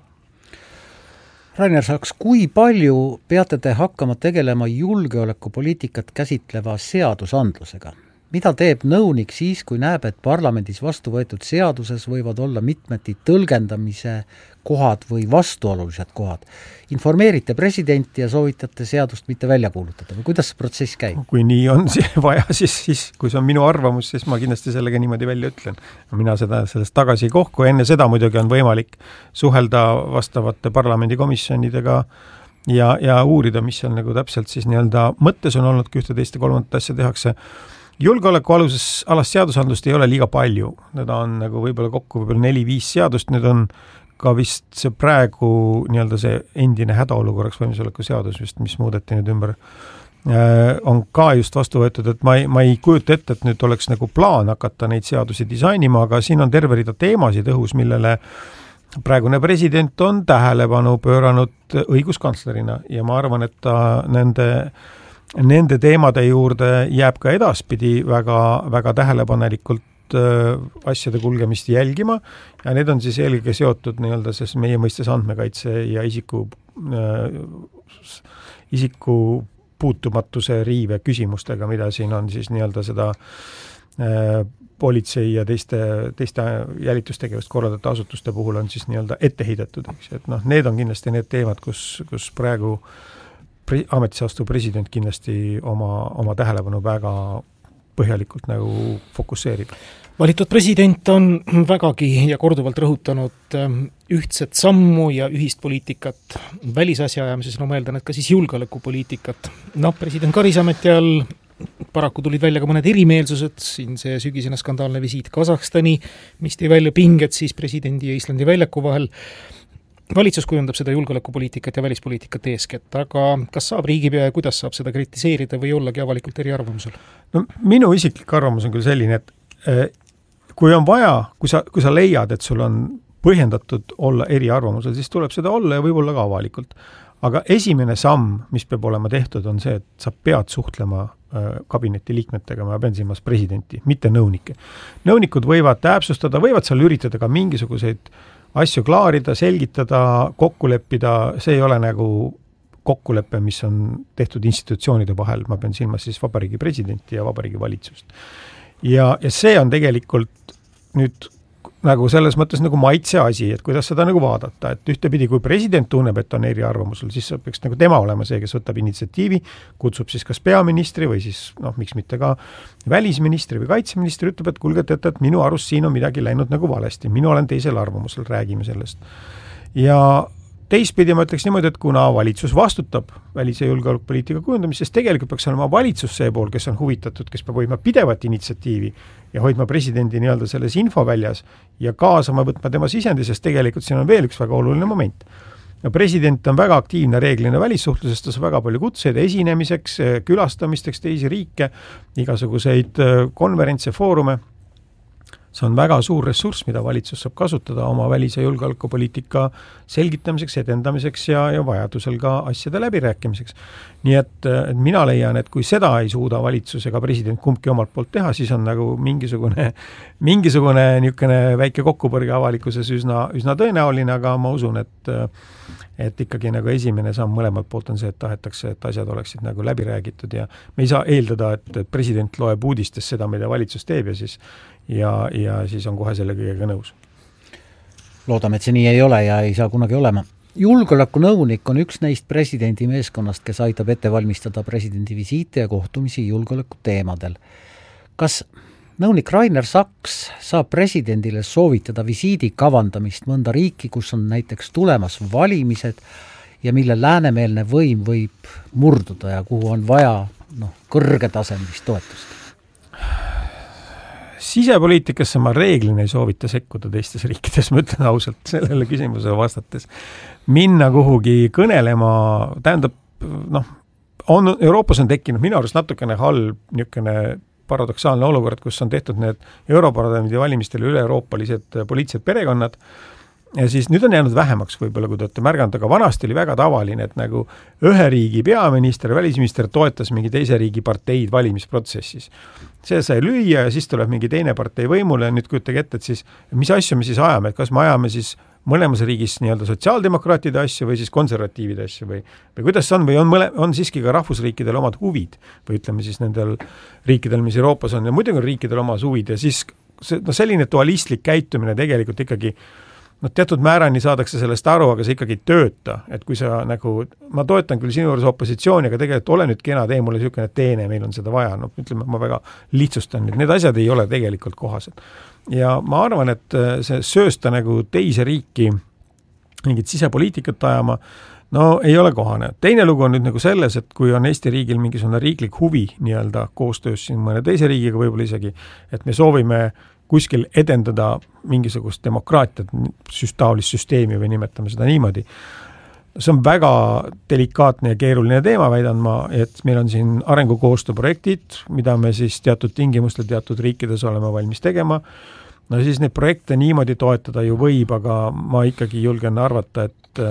Speaker 16: Rainer Saks, kui palju peate te hakkama tegelema julgeolekupoliitikat käsitleva seadusandlusega? Mida teeb nõunik siis, kui näeb, et parlamendis vastu võetud seaduses võivad olla mitmeti tõlgendamise kohad või vastuolulised kohad? Informeerite presidenti ja soovitate seadust mitte välja kuulutada või kuidas see protsess käib?
Speaker 18: Kui nii on vaja, siis kui see on minu arvamus, siis ma kindlasti sellega niimoodi välja ütlen. Mina sellest tagasi ei kohku, enne seda muidugi on võimalik suhelda vastavate parlamendikomisjonidega ja uurida, mis seal nagu täpselt siis nii-öelda mõttes on olnud, kui ühte teist ja kolmandat asja tehakse. Julgeoleku alast seadusandlust ei ole liiga palju. Need on nagu võib-olla kokku 4-5 seadust, need on ka vist see praegu nii-öelda see endine hädaolukorraks valmisoleku seadus vist, mis muudeti nüüd ümber, on ka just vastu võetud, et ma ei kujuta ette, et nüüd oleks nagu plaan hakata neid seadusi disainima, aga siin on terve rida teemasid õhus, millele praegune president on tähelepanu pööranud õiguskantslerina ja ma arvan, et ta nende teemade juurde jääb ka edaspidi väga, väga tähelepanelikult asjade kulgemist jälgima ja need on siis eelkõige seotud nii-öelda siis meie mõistes andmekaitse ja isiku puutumatuse riive küsimustega, mida siin on siis nii-öelda seda politsei ja teiste jälitustegevust korraldate asutuste puhul on siis nii-öelda ette heidetud. Et need on kindlasti need teemad, kus praegu ametisse astuv president kindlasti oma tähelepanu väga põhjalikult nagu fokusseerib.
Speaker 17: Valitud president on vägagi ja korduvalt rõhutanud ühtset sammu ja ühist poliitikat välisasja ajamises, ma eeldan, et ka siis julgeolekupoliitikat. President Karisameti all paraku tulid välja ka mõned erimeelsused, siin see sügisene skandaalne visiit Kasahstani, mis tõi välja pinged siis presidendi ja Islandi väljaku vahel. Valitsus kujundab seda julgeolekupoliitikat ja välispoliitikat eeskätt, aga kas saab riigipea ja kuidas saab seda kritiseerida või ollagi avalikult eriarvamusel?
Speaker 18: No, minu isiklik arvamus on küll selline, et kui on vaja, kui sa leiad, et sul on põhjendatud olla eriarvamusel, siis tuleb seda olla ja võib-olla ka avalikult. Aga esimene samm, mis peab olema tehtud, on see, et sa pead suhtlema kabineti liikmetega, ma pean silmas presidenti, mitte nõunike. Nõunikud võivad täpsustada, võivad seal üritada ka mingisuguseid asju klaarida, selgitada, kokku leppida, see ei ole nagu kokkulepe, mis on tehtud institutsioonide vahel, ma pean silmas siis vabariigi presidenti ja vabariigi valitsust. Ja see on tegelikult nüüd nagu selles mõttes nagu maitse asi, et kuidas seda nagu vaadata, et ühtepidi, kui president tunneb, et on eriarvamusel, siis peaks nagu tema olema see, kes võtab initsiatiivi, kutsub siis kas peaministri või siis, miks mitte ka välisministri või kaitseministri, ütleb, et kuulge, et minu arust siin on midagi läinud nagu valesti, minu olen teisel arvamusel, räägime sellest. Ja teistpidi ma ütleks niimoodi, et kuna valitsus vastutab välis- ja julgeolekupoliitika kujundamist, siis tegelikult peaks olema valitsus see pool, kes on huvitatud, kes peab hoidma pidevat initsiatiivi ja hoidma presidendi nii-öelda selles infoväljas ja kaasama võtma tema sisendi, sest tegelikult siin on veel üks väga oluline moment. Ja president on väga aktiivne reeglina välissuhtlusest, ta saab väga palju kutseid esinemiseks, külastamisteks teisi riike, igasuguseid konverentse, foorume. see on väga suur ressurss, mida valitsus saab kasutada oma välis- ja julgeolekupoliitika selgitamiseks, edendamiseks ja vajadusel ka asjade läbirääkimiseks. Nii et mina leian, et kui seda ei suuda valitsus ega president kumbki omalt poolt teha, siis on nagu mingisugune niisugune väike kokkupõrge avalikkuses üsna tõenäoline, aga ma usun, et ikkagi nagu esimene samm mõlemalt poolt on see, et tahetakse, et asjad oleksid nagu läbi räägitud ja me ei saa eeldada, et president loeb uudistes seda, mida valitsus teeb ja siis on kohe selle kõigega nõus.
Speaker 16: Loodame, et see nii ei ole ja ei saa kunagi olema. Julgeolekunõunik on üks neist presidendi meeskonnast, kes aitab ette valmistada presidendi visiite ja kohtumisi julgeoleku teemadel. Kas nõunik Rainer Saks saab presidendile soovitada visiidi kavandamist mõnda riiki, kus on näiteks tulemas valimised ja mille läänemeelne võim võib murduda ja kuhu on vaja kõrgetasemlist toetust?
Speaker 18: Sisepoliitikasse ma reeglina ei soovita sekkuda teistes riikides, ma ütlen ausalt sellele küsimusele vastates. Minna kuhugi kõnelema, tähendab, Euroopas on tekkinud minu arust natukene halb niisugune paradoksaalne olukord, kus on tehtud need Europarlamendi valimistel üle-euroopalised poliitilised perekonnad ja siis nüüd on jäänud vähemaks võib-olla, kui te olete märganud, aga vanasti oli väga tavaline, et nagu ühe riigi peaminister, välisminister toetas mingi teise riigi parteid valimisprotsessis. See sai lüüa ja siis tuleb mingi teine partei võimule ja nüüd kujutage ette, et siis mis asju me siis ajame, et kas me ajame siis mõlemas riigis nii-öelda sotsiaaldemokraatide asju või siis konservatiivide asju või kuidas see on või on siiski ka rahvusriikidel omad huvid või ütleme siis nendel riikidel, mis Euroopas on ja muidugi on riikidel omas huvid ja siis selline dualistlik käitumine tegelikult ikkagi teatud määrani saadakse sellest aru, aga see ikkagi ei tööta, et kui sa nagu, ma toetan küll sinu juures opositsiooni, aga tegelikult ole nüüd kena, tee mulle niisugune teene, meil on seda vaja, ütleme, ma väga lihtsustan, et need asjad ei ole tegelikult kohased. Ja ma arvan, et see söösta nagu teise riiki mingit sisepoliitikat ajama, ei ole kohane. Teine lugu on nüüd nagu selles, et kui on Eesti riigil mingisugune riiklik huvi nii-öelda koostöös siin mõne teise riigiga võib-olla isegi, et me soovime kuskil edendada mingisugust demokraatiat, taolist süsteemi või nimetame seda niimoodi. See on väga delikaatne ja keeruline teema, väidan ma, et meil on siin arengukoostööprojektid, mida me siis teatud tingimustel teatud riikides oleme valmis tegema. Siis neid projekte niimoodi toetada ju võib, aga ma ikkagi julgen arvata,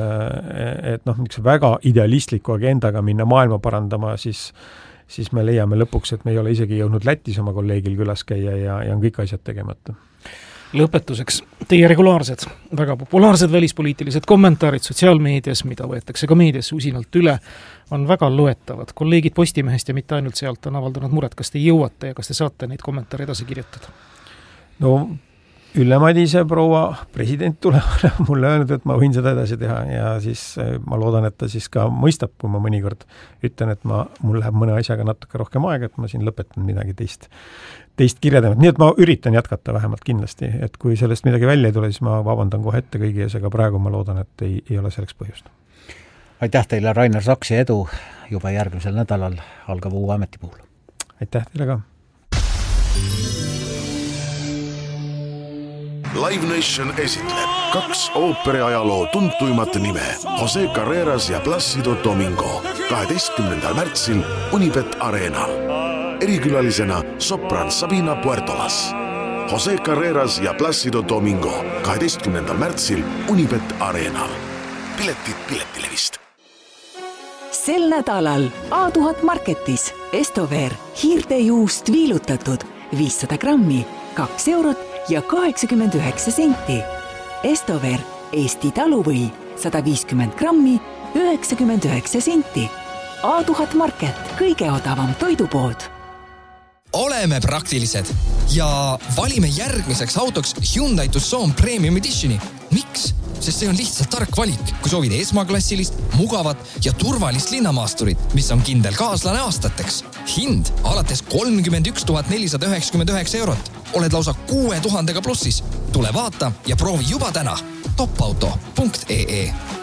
Speaker 18: et väga idealistliku agendaga minna maailma parandama, siis me leiame lõpuks, et me ei ole isegi jõudnud Lätis oma kolleegil külas käia ja on kõik asjad tegemata.
Speaker 17: Lõpetuseks, teie regulaarsed, väga populaarsed välispoliitilised kommentaarid sotsiaalmeedias, mida võetakse ka meedias usinalt üle, on väga loetavad. Kolleegid Postimehest ja mitte ainult sealt on avaldanud muret, kas te jõuate ja kas te saate neid kommentaare edasi kirjutada?
Speaker 18: Ülle Madise proua president tuleb mulle öelnud, et ma võin seda edasi teha ja siis ma loodan, et ta siis ka mõistab, kui ma mõnikord ütlen, et mul läheb mõne asjaga natuke rohkem aega, et ma siin lõpetan midagi teist kirjadama. Nii et ma üritan jätkata vähemalt kindlasti, et kui sellest midagi välja ei tule, siis ma vabandan kohe ette kõigi ees, aga praegu ma loodan, et ei ole selleks põhjust.
Speaker 16: Aitäh teile, Rainer Saks, ja edu juba järgmisel nädalal algava uue ameti puhul.
Speaker 18: Aitäh teile ka.
Speaker 13: Live Nation esitleb 2 ooperiajaloo tuntuimat nime Jose Carreras ja Plácido Domingo 12. märtsil Unibet Arenal. Erikülalisena sopran Sabina Puertolas. Jose Carreras ja Plácido Domingo 12. märtsil Unibet Arenal. Piletid Piletilevist.
Speaker 15: Sel nädalal A1000 Marketis Estover hiirtejuust viilutatud 500 grammi, 2 eurot ja 89 senti. Estover Eesti taluvõi 150 grammi, 99 senti. A1000 Market, kõige odavam toidupood.
Speaker 19: Oleme praktilised ja valime järgmiseks autoks Hyundai Tucson Premium Editioni. Miks? Sest see on lihtsalt tark valik, kui soovid esmaklassilist, mugavat ja turvalist linnamaasturit, mis on kindel kaaslane aastateks. Hind alates 31 499 eurot. Oled lausa 6000 plussis. Tule vaata ja proovi juba täna. topauto.ee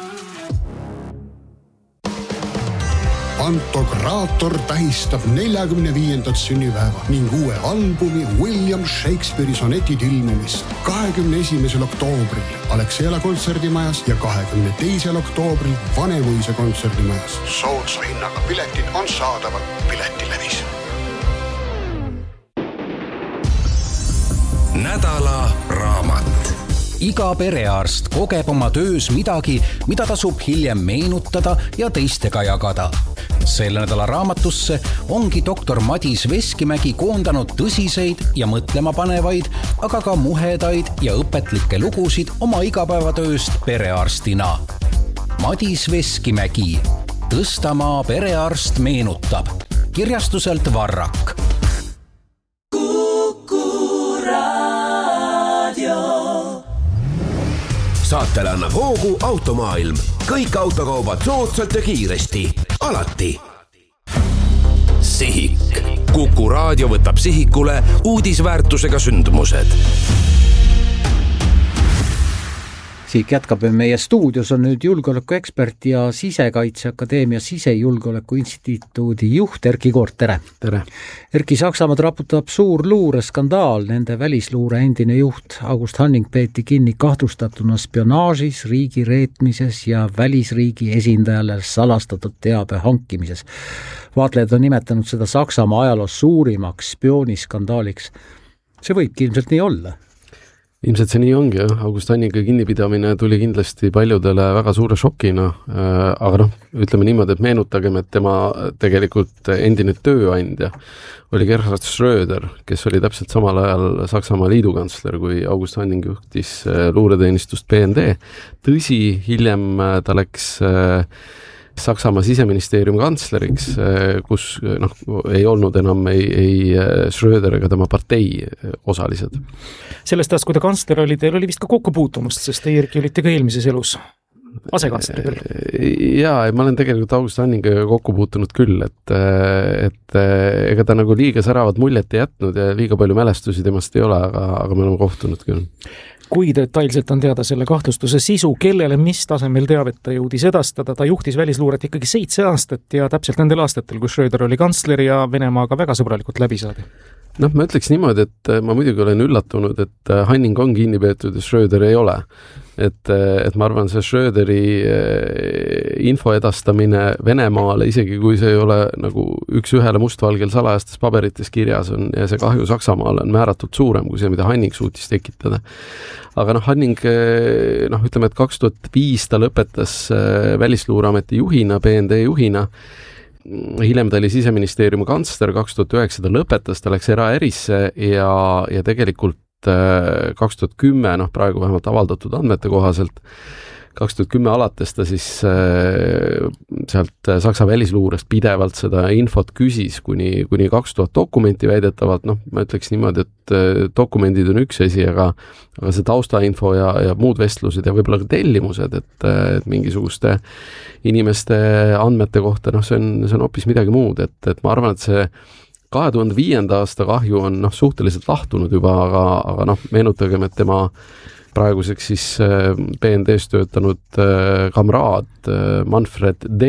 Speaker 20: Pantokraator tähistab 45. sünnipäeva ning uue albumi William Shakespeare'i sonetid ilmumist 21. oktoobril Alexela kontserdimajas ja 22. oktoobril Vanemuise kontserdimajas. Soodsa hinnaga piletid on saadaval Piletilevis.
Speaker 12: nädala raamat.
Speaker 10: Iga perearst kogeb oma töös midagi, mida tasub hiljem meenutada ja teistega jagada. Selle nädala raamatusse ongi doktor Madis Veskimägi koondanud tõsiseid ja mõtlemapanevaid, aga ka muhedaid ja õpetlikke lugusid oma igapäevatööst perearstina. Madis Veskimägi, Tõstamaa perearst meenutab. Kirjastuselt Varrak.
Speaker 12: Saatele annab hoogu Automaailm. Kõik autokaubad soodsalt ja kiiresti. Alati. Sihik. Kuku raadio võtab sihikule uudisväärtusega sündmused.
Speaker 16: Sihik jätkab. Meie stuudios on nüüd julgeolekuekspert ja Sisekaitseakadeemia Sisejulgeoleku instituudi juht Erki Koort, tere!
Speaker 21: Tere!
Speaker 16: Erki, Saksamaad raputab suur luureskandaal. Nende välisluure endine juht August Hanning peeti kinni kahtlustatuna spionaažis, riigi reetmises ja välisriigi esindajale salastatud teabe hankimises. Vaatlejad on nimetanud seda Saksamaa ajaloos suurimaks spiooniskandaaliks. See võibki ilmselt nii olla.
Speaker 21: Ilmselt see nii ongi, jah. August Hanninga kinnipidamine tuli kindlasti paljudele väga suure šokina, aga ütleme niimoodi, et meenutagem, et tema tegelikult endine tööandja oli Gerhard Schröder, kes oli täpselt samal ajal Saksamaa liidukantsler, kui August Hanning juhtis luureteenistust BND. Tõsi, hiljem ta läks Saksamaa siseministeeriumi kantsleriks, kus ei olnud enam ei Schröder ega tema partei osalised.
Speaker 17: Sellest ajast, kui ta kantsler oli, teil oli vist ka kokkupuutumust, sest teie Erki olite ka eelmises elus asekantsleri küll.
Speaker 21: Jaa, ma olen tegelikult August Hanninga kokku puutunud küll, et ega ta nagu liiga säravat muljet ei jätnud ja liiga palju mälestusi temast ei ole, aga me oleme kohtunud küll.
Speaker 17: Kui detailselt on teada selle kahtlustuse sisu, kellele mis tasemel teavet ta jõudis edastada, ta juhtis välisluuret ikkagi 7 aastat ja täpselt nendel aastatel, kui Schröder oli kantsler ja Venemaaga väga sõbralikult läbi saadi.
Speaker 21: Ma ütleks niimoodi, et ma muidugi olen üllatunud, et Hanning on kinni peetud ja Schröder ei ole. Et ma arvan, see Schröderi info edastamine Venemaale, isegi kui see ei ole nagu üks ühele mustvalgel salajastes paberites kirjas on ja see kahju Saksamaale on määratult suurem kui see, mida Hanning suutis tekitada. Aga Hanning, ütleme, et 2005 ta lõpetas Välisluureameti juhina, BND juhina. Hiljem ta oli siseministeeriumi kantsler, 2009 ta lõpetas, ta läks eraärisse ja tegelikult 2010, praegu vähemalt avaldatud andmete kohaselt, 2010 alates ta siis sealt Saksa välisluurest pidevalt seda infot küsis kuni 2000 dokumenti väidetavalt, ma ütleks niimoodi, et dokumendid on üks asi, aga see taustainfo ja muud vestlused ja võib-olla ka tellimused, et mingisuguste inimeste andmete kohta, see on hoopis midagi muud, et ma arvan, et see 2005. aasta kahju on suhteliselt lahtunud juba, aga meenutagem, et tema praeguseks siis BND-s töötanud kamraad Manfred D.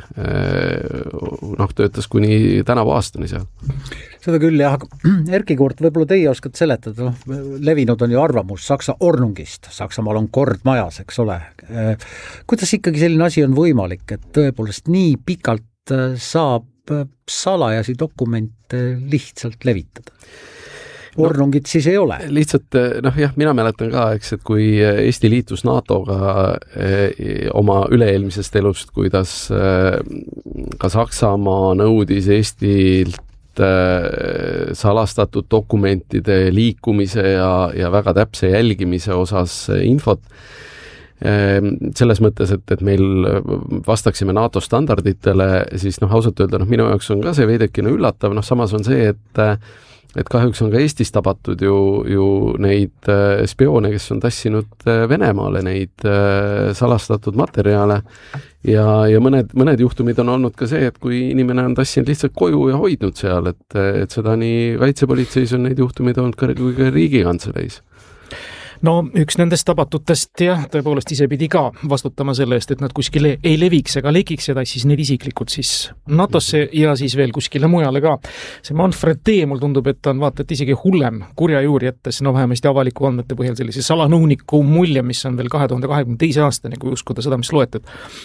Speaker 21: Töötas kuni tänavu aastani seal.
Speaker 16: Seda küll, jah. Erki Koort, võib-olla teie oskad seletada. Levinud on ju arvamus Saksa Ornungist. Saksamaal on kord majas, eks ole. Kuidas ikkagi selline asi on võimalik, et tõepoolest nii pikalt saab salajasi dokumente lihtsalt levitada? Ornungit siis ei ole.
Speaker 21: Lihtsalt, mina mäletan ka, et kui Eesti liitus NATO-ga oma üle-eelmisest elust, kuidas ka Saksamaa nõudis Eestilt salastatud dokumentide liikumise ja väga täpse jälgimise osas infot, selles mõttes, et meil vastaksime NATO standarditele, siis ausalt öelda, minu jaoks on ka see veidekene üllatav, samas on see, et kahjuks on ka Eestis tabatud ju neid spioone, kes on tassinud Venemaale neid salastatud materjale ja mõned juhtumid on olnud ka see, et kui inimene on tassinud lihtsalt koju ja hoidnud seal, et seda nii kaitsepolitseis on neid juhtumid olnud kui ka riigikantseleis.
Speaker 17: No üks nendest tabatutest tõepoolest ise pidi ka vastutama selle eest, et nad kuskile ei leviks ega lekiks ja tassis neid isiklikult siis NATO-sse ja siis veel kuskile mujale ka. See Manfred D. mul tundub, et on vaata, et isegi hullem kurja juuri jättes, vähemasti avaliku andmete põhjal sellise salanõuniku mulje, mis on veel 2022 aastani, kui uskuda seda, mis loetud.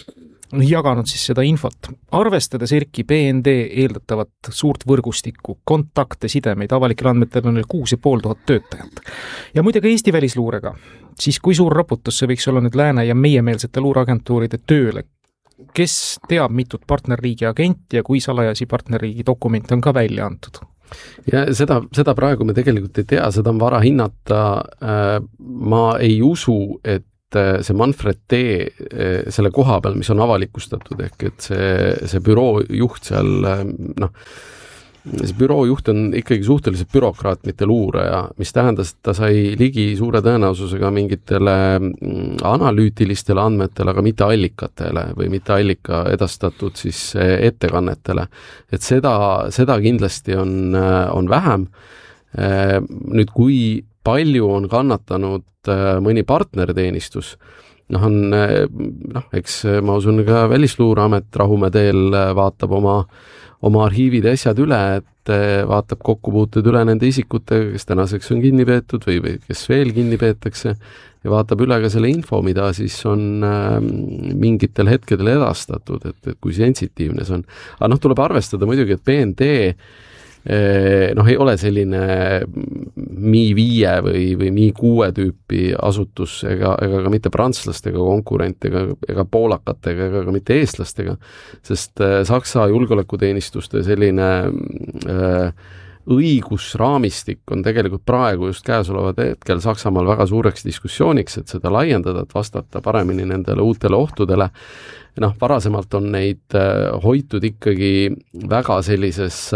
Speaker 17: jaganud siis seda infot. Arvestades Erki BND eeldatavat suurt võrgustikku, kontakte, sidemeid, avalikel andmetel on 6500 töötajat. Ja muidugi Eesti välisluurega, siis kui suur raputus see võiks olla nüüd lääne- ja meiemeelsete luureagentuuride tööle? Kes teab mitut partnerriigi agenti ja kui salajasi partnerriigi dokumente on ka välja antud?
Speaker 21: Ja seda praegu me tegelikult ei tea, seda on vara hinnata. Ma ei usu, et see Manfred T. selle koha peal, mis on avalikustatud, ehk et see büroo juht seal, see büroo juht on ikkagi suhteliselt bürokraat, mitte luuraja, mis tähendas, et ta sai ligi suure tõenäosusega mingitele analüütilistele andmetele, aga mitte allikatele või mitte allika edastatud siis ettekannetele. Et seda kindlasti on vähem. Nüüd, kui palju on kannatanud mõni partnerteenistus, eks ma usun ka Välisluureamet Rahumäe teel vaatab oma arhiivid ja asjad üle, et vaatab kokkupuuted üle nende isikutega, kes tänaseks on kinni peetud või kes veel kinni peetakse ja vaatab üle ka selle info, mida siis on mingitel hetkedel edastatud, et kui sensitiivne see on. Aga tuleb arvestada muidugi, et BND ei ole selline Mi-5 või Mi-6 tüüpi asutus ega ka mitte prantslastega konkurent ega poolakatega ega ka mitte eestlastega, sest Saksa julgeolekuteenistuste selline õigusraamistik on tegelikult praegu just käesolevad hetkel Saksamaal väga suureks diskussiooniks, et seda laiendada, et vastata paremini nendele uutele ohtudele. Varasemalt on neid hoitud ikkagi väga sellises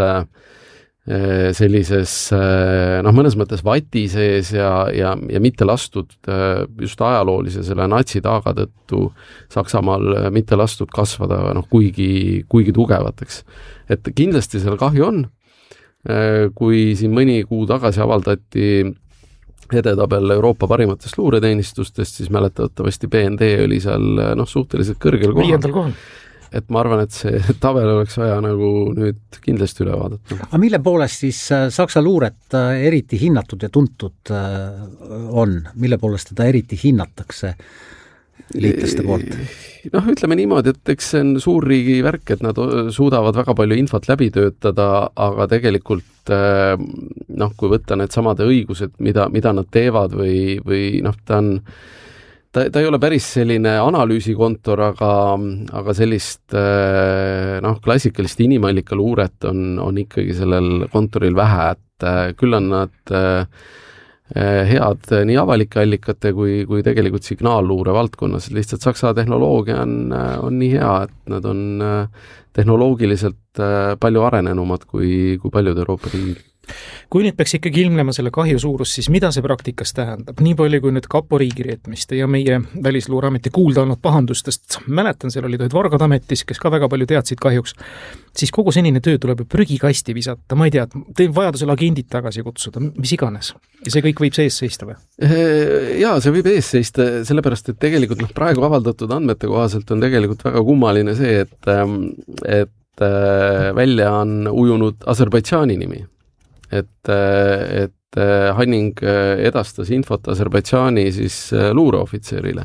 Speaker 21: mõnes mõttes vati sees ja mitte lastud just ajaloolise selle natsitaaga tõttu Saksamaal mitte lastud kasvada kuigi tugevateks. Et kindlasti seal kahju on, kui siin mõni kuu tagasi avaldati edetabel Euroopa parimatest luureteenistustest, siis mäletatavasti BND oli seal suhteliselt kõrgel kohal.
Speaker 17: 5. kohal.
Speaker 21: Et ma arvan, et see tabel oleks vaja nüüd kindlasti üle vaadata.
Speaker 16: Aga mille poolest siis Saksa luuret eriti hinnatud ja tuntud on? Mille poolest teda eriti hinnatakse liitlaste poolt?
Speaker 21: Ütleme niimoodi, et eks see on suurriigi värk, et nad suudavad väga palju infot läbi töötada, aga tegelikult kui võtta need samade õigused, mida nad teevad või ta ei ole päris selline analüüsikontor, aga sellist klassikalist inimallika luuret on ikkagi sellel kontoril vähe, et küll on nad head nii avalike allikate kui tegelikult signaalluure valdkonnas. Lihtsalt Saksa tehnoloogia on nii hea, et nad on tehnoloogiliselt palju arenenumad kui paljud Euroopa riigid.
Speaker 17: Kui nüüd peaks ikkagi ilmnema selle kahju suurus, siis mida see praktikas tähendab? Nii palju kui nüüd kapo riigireetmiste ja meie Välisluureameti kuulda olnud pahandustest, mäletan, seal olid ühed vargad ametis, kes ka väga palju teadsid kahjuks, siis kogu senine töö tuleb prügikasti visata, ma ei tea, teeb vajadusel agendid tagasi kutsuda, mis iganes. Ja see kõik võib sees seista või?
Speaker 21: Jaa, see võib ees seista, sellepärast, et tegelikult praegu avaldatud andmete kohaselt on tegelikult väga kummaline see, et välja on ujunud Aserbaidžaani nimi. Et Hanning edastas infot Aserbaidžaani siis luureohvitserile.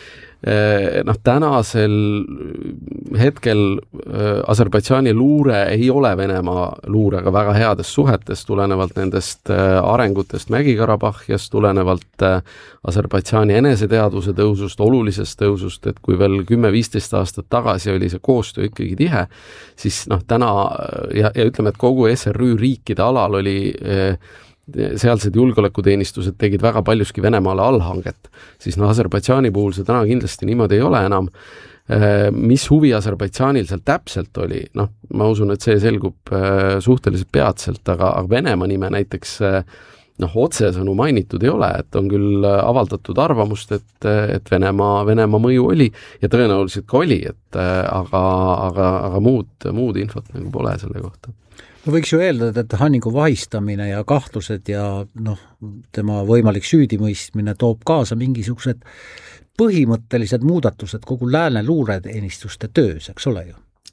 Speaker 21: Tänasel hetkel Aserbaidžaani luure ei ole Venemaa luurega väga heades suhetes, tulenevalt nendest arengutest Mägi-Karabahhias, tulenevalt Aserbaidžaani eneseteadvuse tõusust, olulisest tõusust, et kui veel 10-15 aastat tagasi oli see koostöö ikkagi tihe, siis täna ja ütleme, et kogu SRÜ riikide alal oli sealsed julgeolekuteenistused tegid väga paljuski Venemaale allhanget, siis Aserbaidžaani puhul see täna kindlasti niimoodi ei ole enam. Mis huvi Aserbaidžaanil seal täpselt oli, ma usun, et see selgub suhteliselt peatselt, aga Venemaa nime näiteks otsesõnu mainitud ei ole, et on küll avaldatud arvamust, et Venemaa mõju oli ja tõenäoliselt ka oli, aga muud infot pole selle kohta.
Speaker 16: No võiks ju eeldada, et Hanningu vahistamine ja kahtlused ja tema võimalik süüdimõistmine toob kaasa mingisugused põhimõttelised muudatused kogu lääne luureteenistuste töös, eks ole ju?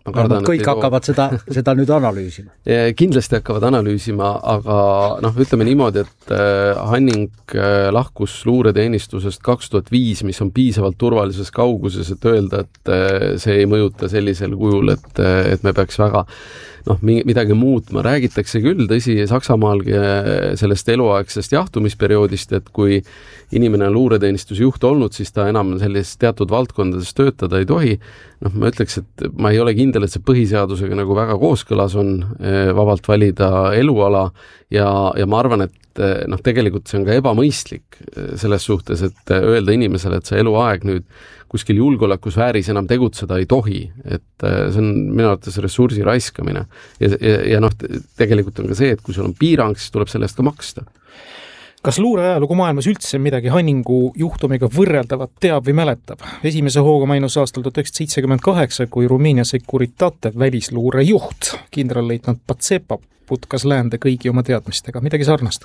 Speaker 16: kõik hakkavad seda nüüd analüüsima.
Speaker 21: Kindlasti hakkavad analüüsima, aga ütleme niimoodi, et Hanning lahkus luureteenistusest 2005, mis on piisavalt turvalises kauguses, et öelda, et see ei mõjuta sellisel kujul, et me peaks väga midagi muutma. Räägitakse küll, tõsi, Saksamaalgi sellest eluaegsest jahtumisperioodist, et kui inimene on luureteenistuse juht olnud, siis ta enam sellist teatud valdkondades töötada ei tohi. Ma ütleks, et ma ei ole kindel, et see põhiseadusega nagu väga kooskõlas on vabalt valida eluala ja ma arvan, et tegelikult see on ka ebamõistlik selles suhtes, et öelda inimesele, et see eluaeg nüüd kuskil julgeolekusfääris enam tegutseda ei tohi, et see on minu arvates ressursi raiskamine ja tegelikult on ka see, et kui sul on piirang, siis tuleb selle eest ka maksta.
Speaker 17: Kas luureajalugu maailmas üldse midagi Hanningu juhtumiga võrreldavat teab või mäletab? Esimese hooga mainus aastal 1978, kui Rumeenia Securitate välisluure juht, kindralleitnant Patsepa putkas läände kõigi oma teadmistega. Midagi sarnast?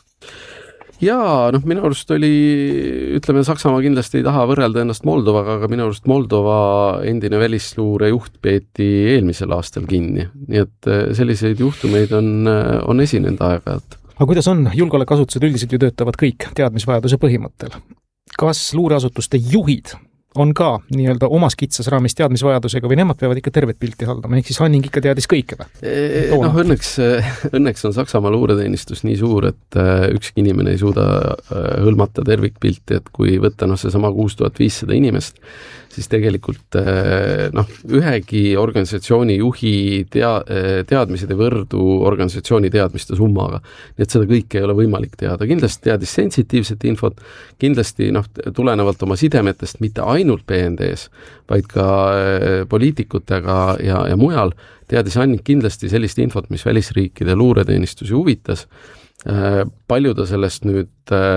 Speaker 21: Jaa, minu arust oli, ütleme, Saksamaa kindlasti ei taha võrrelda ennast Moldovaga, aga minu arust Moldova endine välisluure juht peeti eelmisel aastal kinni. Nii et selliseid juhtumeid on esinenud aeg-ajalt.
Speaker 17: Aga kuidas on? Julgeolekuasutused üldiselt ju töötavad kõik teadmisvajaduse põhimõttel. Kas luureasutuste juhid on ka nii-öelda omas kitsas raamis teadmisvajadusega või nemad peavad ikka tervet pilti haldama? Ehk siis Hanning ikka teadis kõike või?
Speaker 21: Õnneks on Saksamaa luureteenistus nii suur, et ükski inimene ei suuda hõlmata tervikpilti, et kui võtta seesama 6500 inimest, siis tegelikult ühegi organisatsiooni juhi teadmised ei võrdu organisatsiooni teadmiste summaga. Nii et seda kõike ei ole võimalik teada. Kindlasti teadis sensitiivset infot, kindlasti tulenevalt oma sidemetest mitte ainult PND-s, vaid ka poliitikutega ja mujal teadis Hanning kindlasti sellist infot, mis välisriikide luureteenistusi huvitas. Palju ta sellest nüüd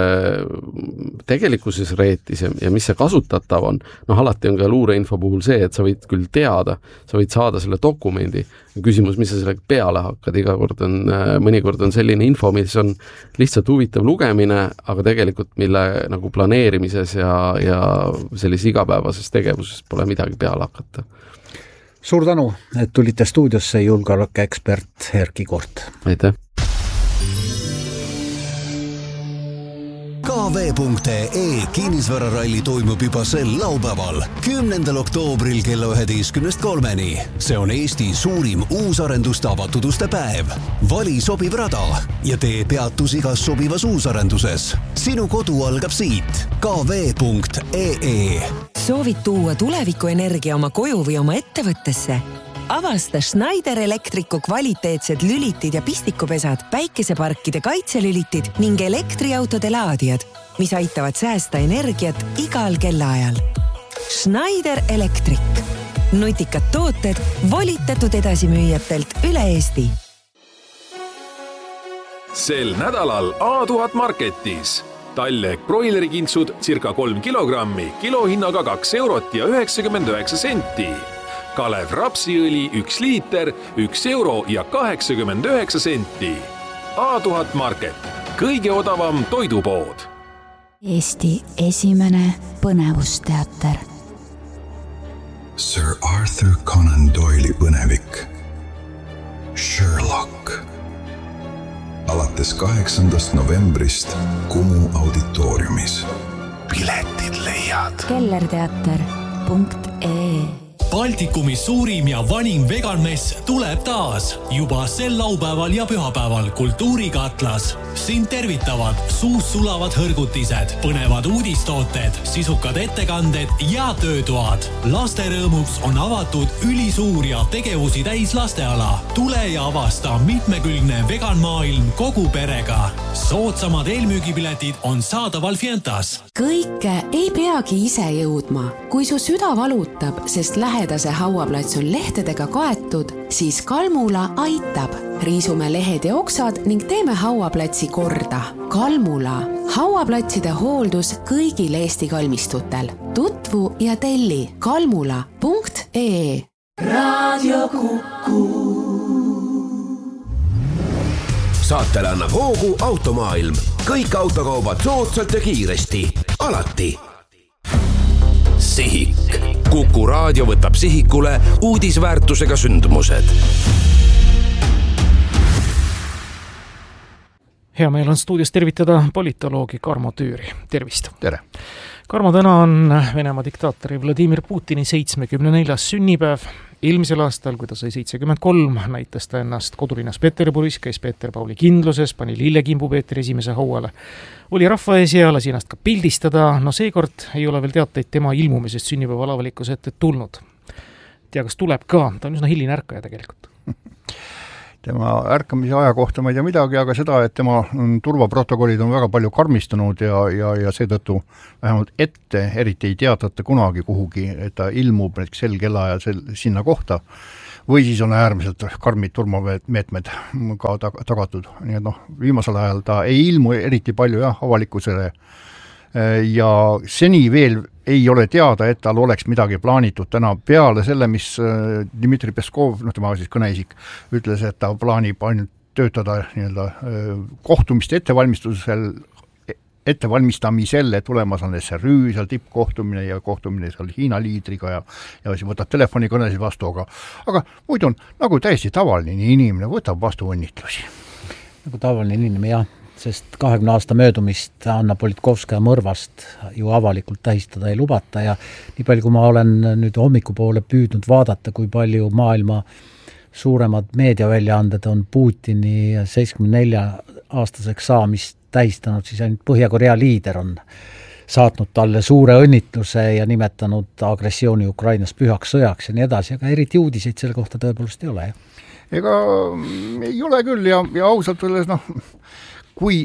Speaker 21: tegelikkuses reetis ja mis see kasutatav on, alati on ka luureinfo puhul see, et sa võid küll teada, sa võid saada selle dokumendi. Küsimus, mis sa sellega peale hakkad, mõnikord on selline info, mis on lihtsalt huvitav lugemine, aga tegelikult mille nagu planeerimises ja sellises igapäevases tegevuses pole midagi peale hakata.
Speaker 16: Suur tänu, et tulite stuudiosse julgeolekuekspert Erki Kort.
Speaker 21: Aitäh!
Speaker 12: KV.ee kinnisvararalli toimub juba sel laupäeval, 10. oktoobril kella 11:03. See on Eesti suurim uusarenduste avatud uste päev. Vali sobiv rada ja tee peatus igas sobivas uusarenduses. Sinu kodu algab siit. KV.ee.
Speaker 3: Soovid tuua tulevikuenergia oma koju või oma ettevõttesse? Avasta Schneider Electricu kvaliteetsed lülitid ja pistikupesad, päikeseparkide kaitselülitid ning elektriautode laadijad, mis aitavad säästa energiat igal kellaajal. Schneider Electric. Nutikad tooted volitatud edasimüüjatelt üle Eesti.
Speaker 4: Sel nädalal A1000 Marketis. Talleg broilerikintsud circa 3 kilogrammi, kilohinnaga 2 eurot ja 99 senti. Kalev rapsiõli 1 liiter, 1 euro ja 89 senti. A1000 Market, kõige odavam toidupood.
Speaker 5: Eesti esimene põnevusteater.
Speaker 6: Sir Arthur Conan Doyle'i põnevik. Sherlock. Alates 8. novembrist Kumu auditooriumis. Piletid leiad.
Speaker 5: kellerteater.ee.
Speaker 9: Baltikumis suurim ja vanim veganmess tuleb taas juba sel laupäeval ja pühapäeval Kultuurikatlas. Siin tervitavad suus sulavad hõrgutised, põnevad uudistooted, sisukad ettekanded ja töötoad. Laste rõõmuks on avatud ülisuur ja tegevusi täis lasteala. Tule ja avasta mitmekülgne veganmaailm kogu perega. Soodsamad eelmüügipiletid on saadaval Fientas.
Speaker 22: Kõike ei peagi ise jõudma. Kui su süda valutab, sest lähedase hauaplats on lehtedega kaetud, siis Kalmula aitab. Riisume lehed ja oksad ning teeme hauaplatsi korda. Kalmula. Hauaplatside hooldus kõigil Eesti kalmistutel. Tutvu ja telli kalmula.ee.
Speaker 8: Radio Kuku.
Speaker 12: Saatele annab hoogu Automaailm. Kõik autokaubad soodsalt ja kiiresti. Alati. Sihik.
Speaker 2: Kuku raadio võtab sihikule uudisväärtusega sündmused.
Speaker 17: Hea meel on stuudios tervitada politoloogi Karmo Tüüri. Tervist!
Speaker 7: Tere!
Speaker 17: Karmo, täna on Venemaa diktaatori Vladimir Putini 74. sünnipäev. Eelmisel aastal, kui ta sai 73, näitas ta ennast kodulinnas Peterburis, käis Peeter Pauli kindluses, pani lillekimbu Peetri esimese hauale. Oli rahva ees ja lasi ennast ka pildistada, no seekord ei ole veel teateid tema ilmumisest sünnipäeva avalikkuse ette tulnud. Tea, kas tuleb ka, ta on üsna hiline ärkaja tegelikult.
Speaker 7: Tema ärkamise aja kohta ma ei tea midagi, aga seda, et tema turvaprotokollid on väga palju karmistunud ja seetõttu vähemalt ette eriti ei teatata kunagi kuhugi, et ta ilmub sel kellaajal sinna kohta või siis on äärmiselt karmid turvameetmed ka tagatud. Nii et viimasel ajal ta ei ilmu eriti palju avalikkusele ja seni veel ei ole teada, et tal oleks midagi plaanitud täna peale selle, mis Dmitri Peskov, tema siis kõneisik, ütles, et ta plaanib ainult töötada kohtumiste ettevalmistamisel, et tulemas on SRÜ, seal tippkohtumine ja kohtumine seal Hiina liidriga ja siis võtab telefonikõnesid vastu, aga muidu on nagu täiesti tavaline inimene, võtab vastu õnnitlusi.
Speaker 16: Nagu tavaline inimene, jah. Sest 20 aasta möödumist Anna Politkovskaja mõrvast ju avalikult tähistada ei lubata ja nii palju, kui ma olen nüüd hommikupoole püüdnud vaadata, kui palju maailma suuremad meediaväljaanded on Putini 74-aastaseks saamist tähistanud, siis ainult Põhja-Korea liider on saatnud talle suure õnnitluse ja nimetanud agressiooni Ukrainas pühaks sõjaks ja nii edasi, aga eriti uudiseid selle kohta tõepoolest ei ole.
Speaker 7: Ega ei ole küll ja ausalt öeldes kui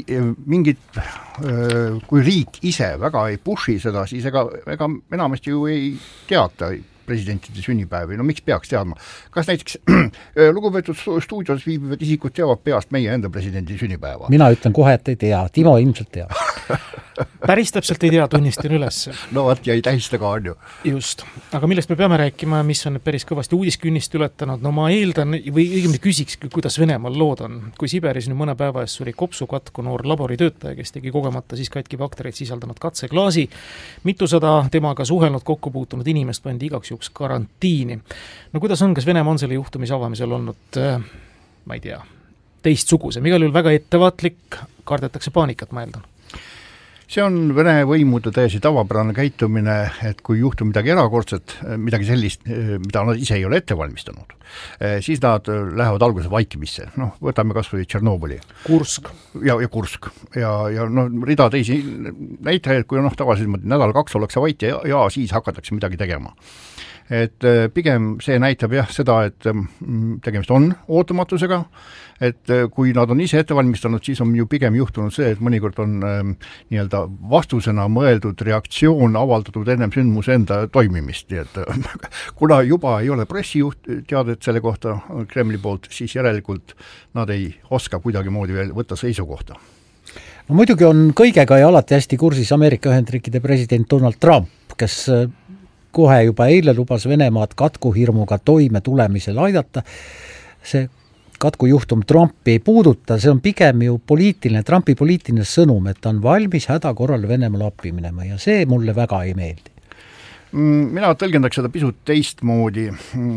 Speaker 7: riik ise väga ei pushi seda, siis ega enamasti ju ei teata presidentide sünnipäevi, miks peaks teadma? Kas näiteks lugupeetud stuudios viibivad isikud teavad peast meie enda presidendi sünnipäeva?
Speaker 16: Mina ütlen kohe, et ei tea, Timo ilmselt teab.
Speaker 17: Päris täpselt ei tea, tunnistan üles.
Speaker 7: No võt, ja ei tähista ka on ju.
Speaker 17: Just, aga millest me peame rääkima, mis on päris kõvasti uudiskünnist ületanud, no ma eeldan või õigemini küsiks, kuidas Venemaal lood on. Kui Siberis nüüd mõne päeva ees suri kopsukatku noor laboritöötaja, kes tegi kogemata siis katki baktereid sisaldanud katseklaasi, mitusada temaga suhelnud kokku puutunud inimest pandi igaks juhuks karantiini. No kuidas on, kas Venemaa on selle juhtumise avamisel olnud, ma ei tea, teistsuguse, igal juhul väga ettevaatlik, kardetakse paanikat, ma eeldan.
Speaker 7: See on Vene võimude täiesti tavapärane käitumine, et kui juhtub midagi erakordset, midagi sellist, mida nad ise ei ole ette valmistanud, siis nad lähevad alguses vaikimisse. Võtame kas või Tšernobõli.
Speaker 17: Kursk.
Speaker 7: Ja Kursk. Ja rida teisi näitajaid, kui tavaliselt nädal-kaks ollakse vait ja siis hakatakse midagi tegema. Et pigem see näitab seda, et tegemist on ootamatusega, et kui nad on ise ette valmistanud, siis on ju pigem juhtunud see, et mõnikord on nii-öelda vastusena mõeldud reaktsioon avaldatud ennem sündmuse enda toimimist, nii et kuna juba ei ole pressijuht teadet selle kohta Kremli poolt, siis järelikult nad ei oska kuidagimoodi veel võtta seisukohta.
Speaker 16: No muidugi on kõigega ja alati hästi kursis Ameerika Ühendriikide president Donald Trump, kes kohe juba eile lubas Venemaad katkuhirmuga toime tulemisel aidata. See katkujuhtum Trumpi ei puuduta, see on pigem ju Trumpi poliitiline sõnum, et ta on valmis häda korral Venemaal appi minema ja see mulle väga ei meeldi.
Speaker 7: Mina tõlgendaks seda pisut teistmoodi.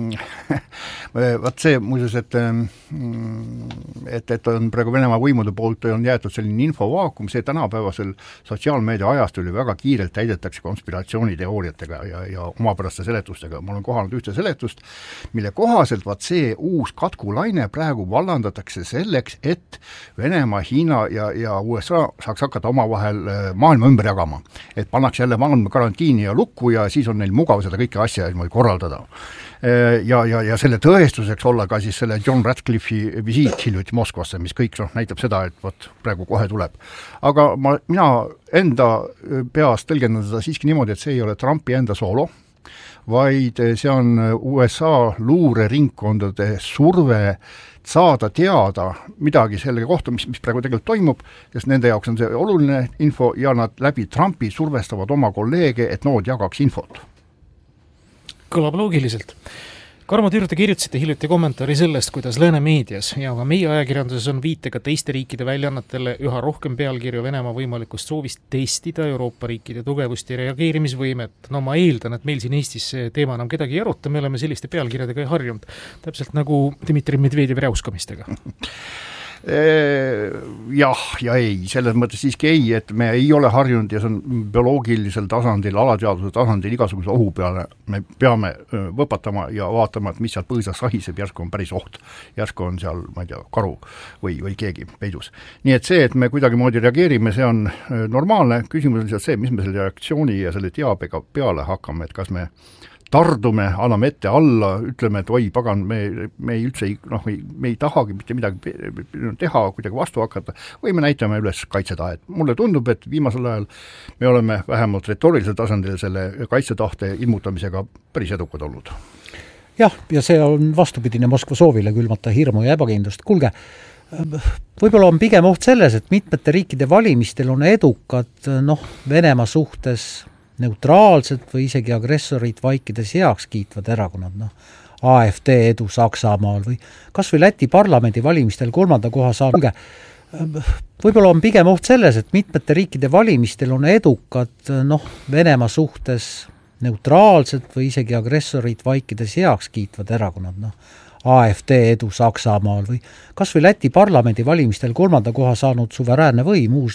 Speaker 7: Vaat see muuseas, et on praegu Venemaa võimude poolt on jäetud selline infovaakum, see tänapäevasel sotsiaalmeedia ajast oli väga kiirelt täidetakse konspiratsiooniteooriatega ja omapäraste seletustega. Ma olen kohanud ühte seletust, mille kohaselt see uus katkulaine praegu vallandatakse selleks, et Venemaa, Hiina ja USA saaks hakata omavahel maailma ümber jagama. Et pannakse jälle maailma karantiini ja lukku ja siis on neil mugav seda kõike asja korraldada. Ja selle tõestuseks olla ka siis selle John Radcliffe'i visiit hiljuti Moskvasse, mis kõik näitab seda, et praegu kohe tuleb. Aga mina enda peast tõlgendan seda siiski niimoodi, et see ei ole Trumpi enda soolo, vaid see on USA luureringkondade surve saada teada midagi selle kohta, mis praegu tegelikult toimub, sest nende jaoks on see oluline info ja nad läbi Trumpi survestavad oma kolleege, et nood jagaks infot.
Speaker 17: Kõlab loogiliselt. Karmo Türde kirjutasite hiljuti kommentaari sellest, kuidas Lääne meedias ja ka meie ajakirjanduses on viitega teiste riikide väljaannetele üha rohkem pealkirju Venemaa võimalikust soovist testida Euroopa riikide tugevust ja reageerimisvõimet. No ma eeldan, et meil siin Eestis see teema enam kedagi ei aruta, me oleme selliste pealkirjadega ei harjunud. Täpselt nagu Dmitri Medvedjevi räuskamistega.
Speaker 7: Jah ja ei, selles mõttes siiski ei, et me ei ole harjunud ja see on bioloogilisel tasandil, alateaduse tasandil igasuguse ohu peale me peame võpatama ja vaatama, et mis seal põõsas sahiseb, järsku on päris oht, järsku on seal, ma ei tea, karu või keegi peidus. Nii et see, et me kuidagi moodi reageerime, see on normaalne, küsimus on see, mis me selle reaktsiooni ja selle teabega peale hakkame, et kas me tardume, anname ette alla, ütleme, et oi, pagan, me ei üldse me ei tahagi mitte midagi teha, kuidagi vastu hakata, või me näitame üles kaitsetahet. Mulle tundub, et viimasel ajal me oleme vähemalt retoorilisel tasandil selle kaitsetahte ilmutamisega päris edukad olnud.
Speaker 16: Jah, ja see on vastupidine Moskva soovile külmata hirmu ja ebakindlust. Kuulge, võib-olla on pigem oht selles, et mitmete riikide valimistel on edukad, Venemaa suhtes neutraalselt või isegi agressorid vaikides heaks kiitvad erakonnad, AFD edu Saksamaal või kas või Läti parlamendi valimistel 3. koha saanud. Võib-olla on pigem oht selles, et mitmete riikide valimistel on edukad, Venemaa suhtes neutraalselt või isegi agressorid vaikides heaks kiitvad erakonnad, AFD edu Saksamaal või kas või Läti parlamendi valimistel 3. koha saanud suveräänne võim, uus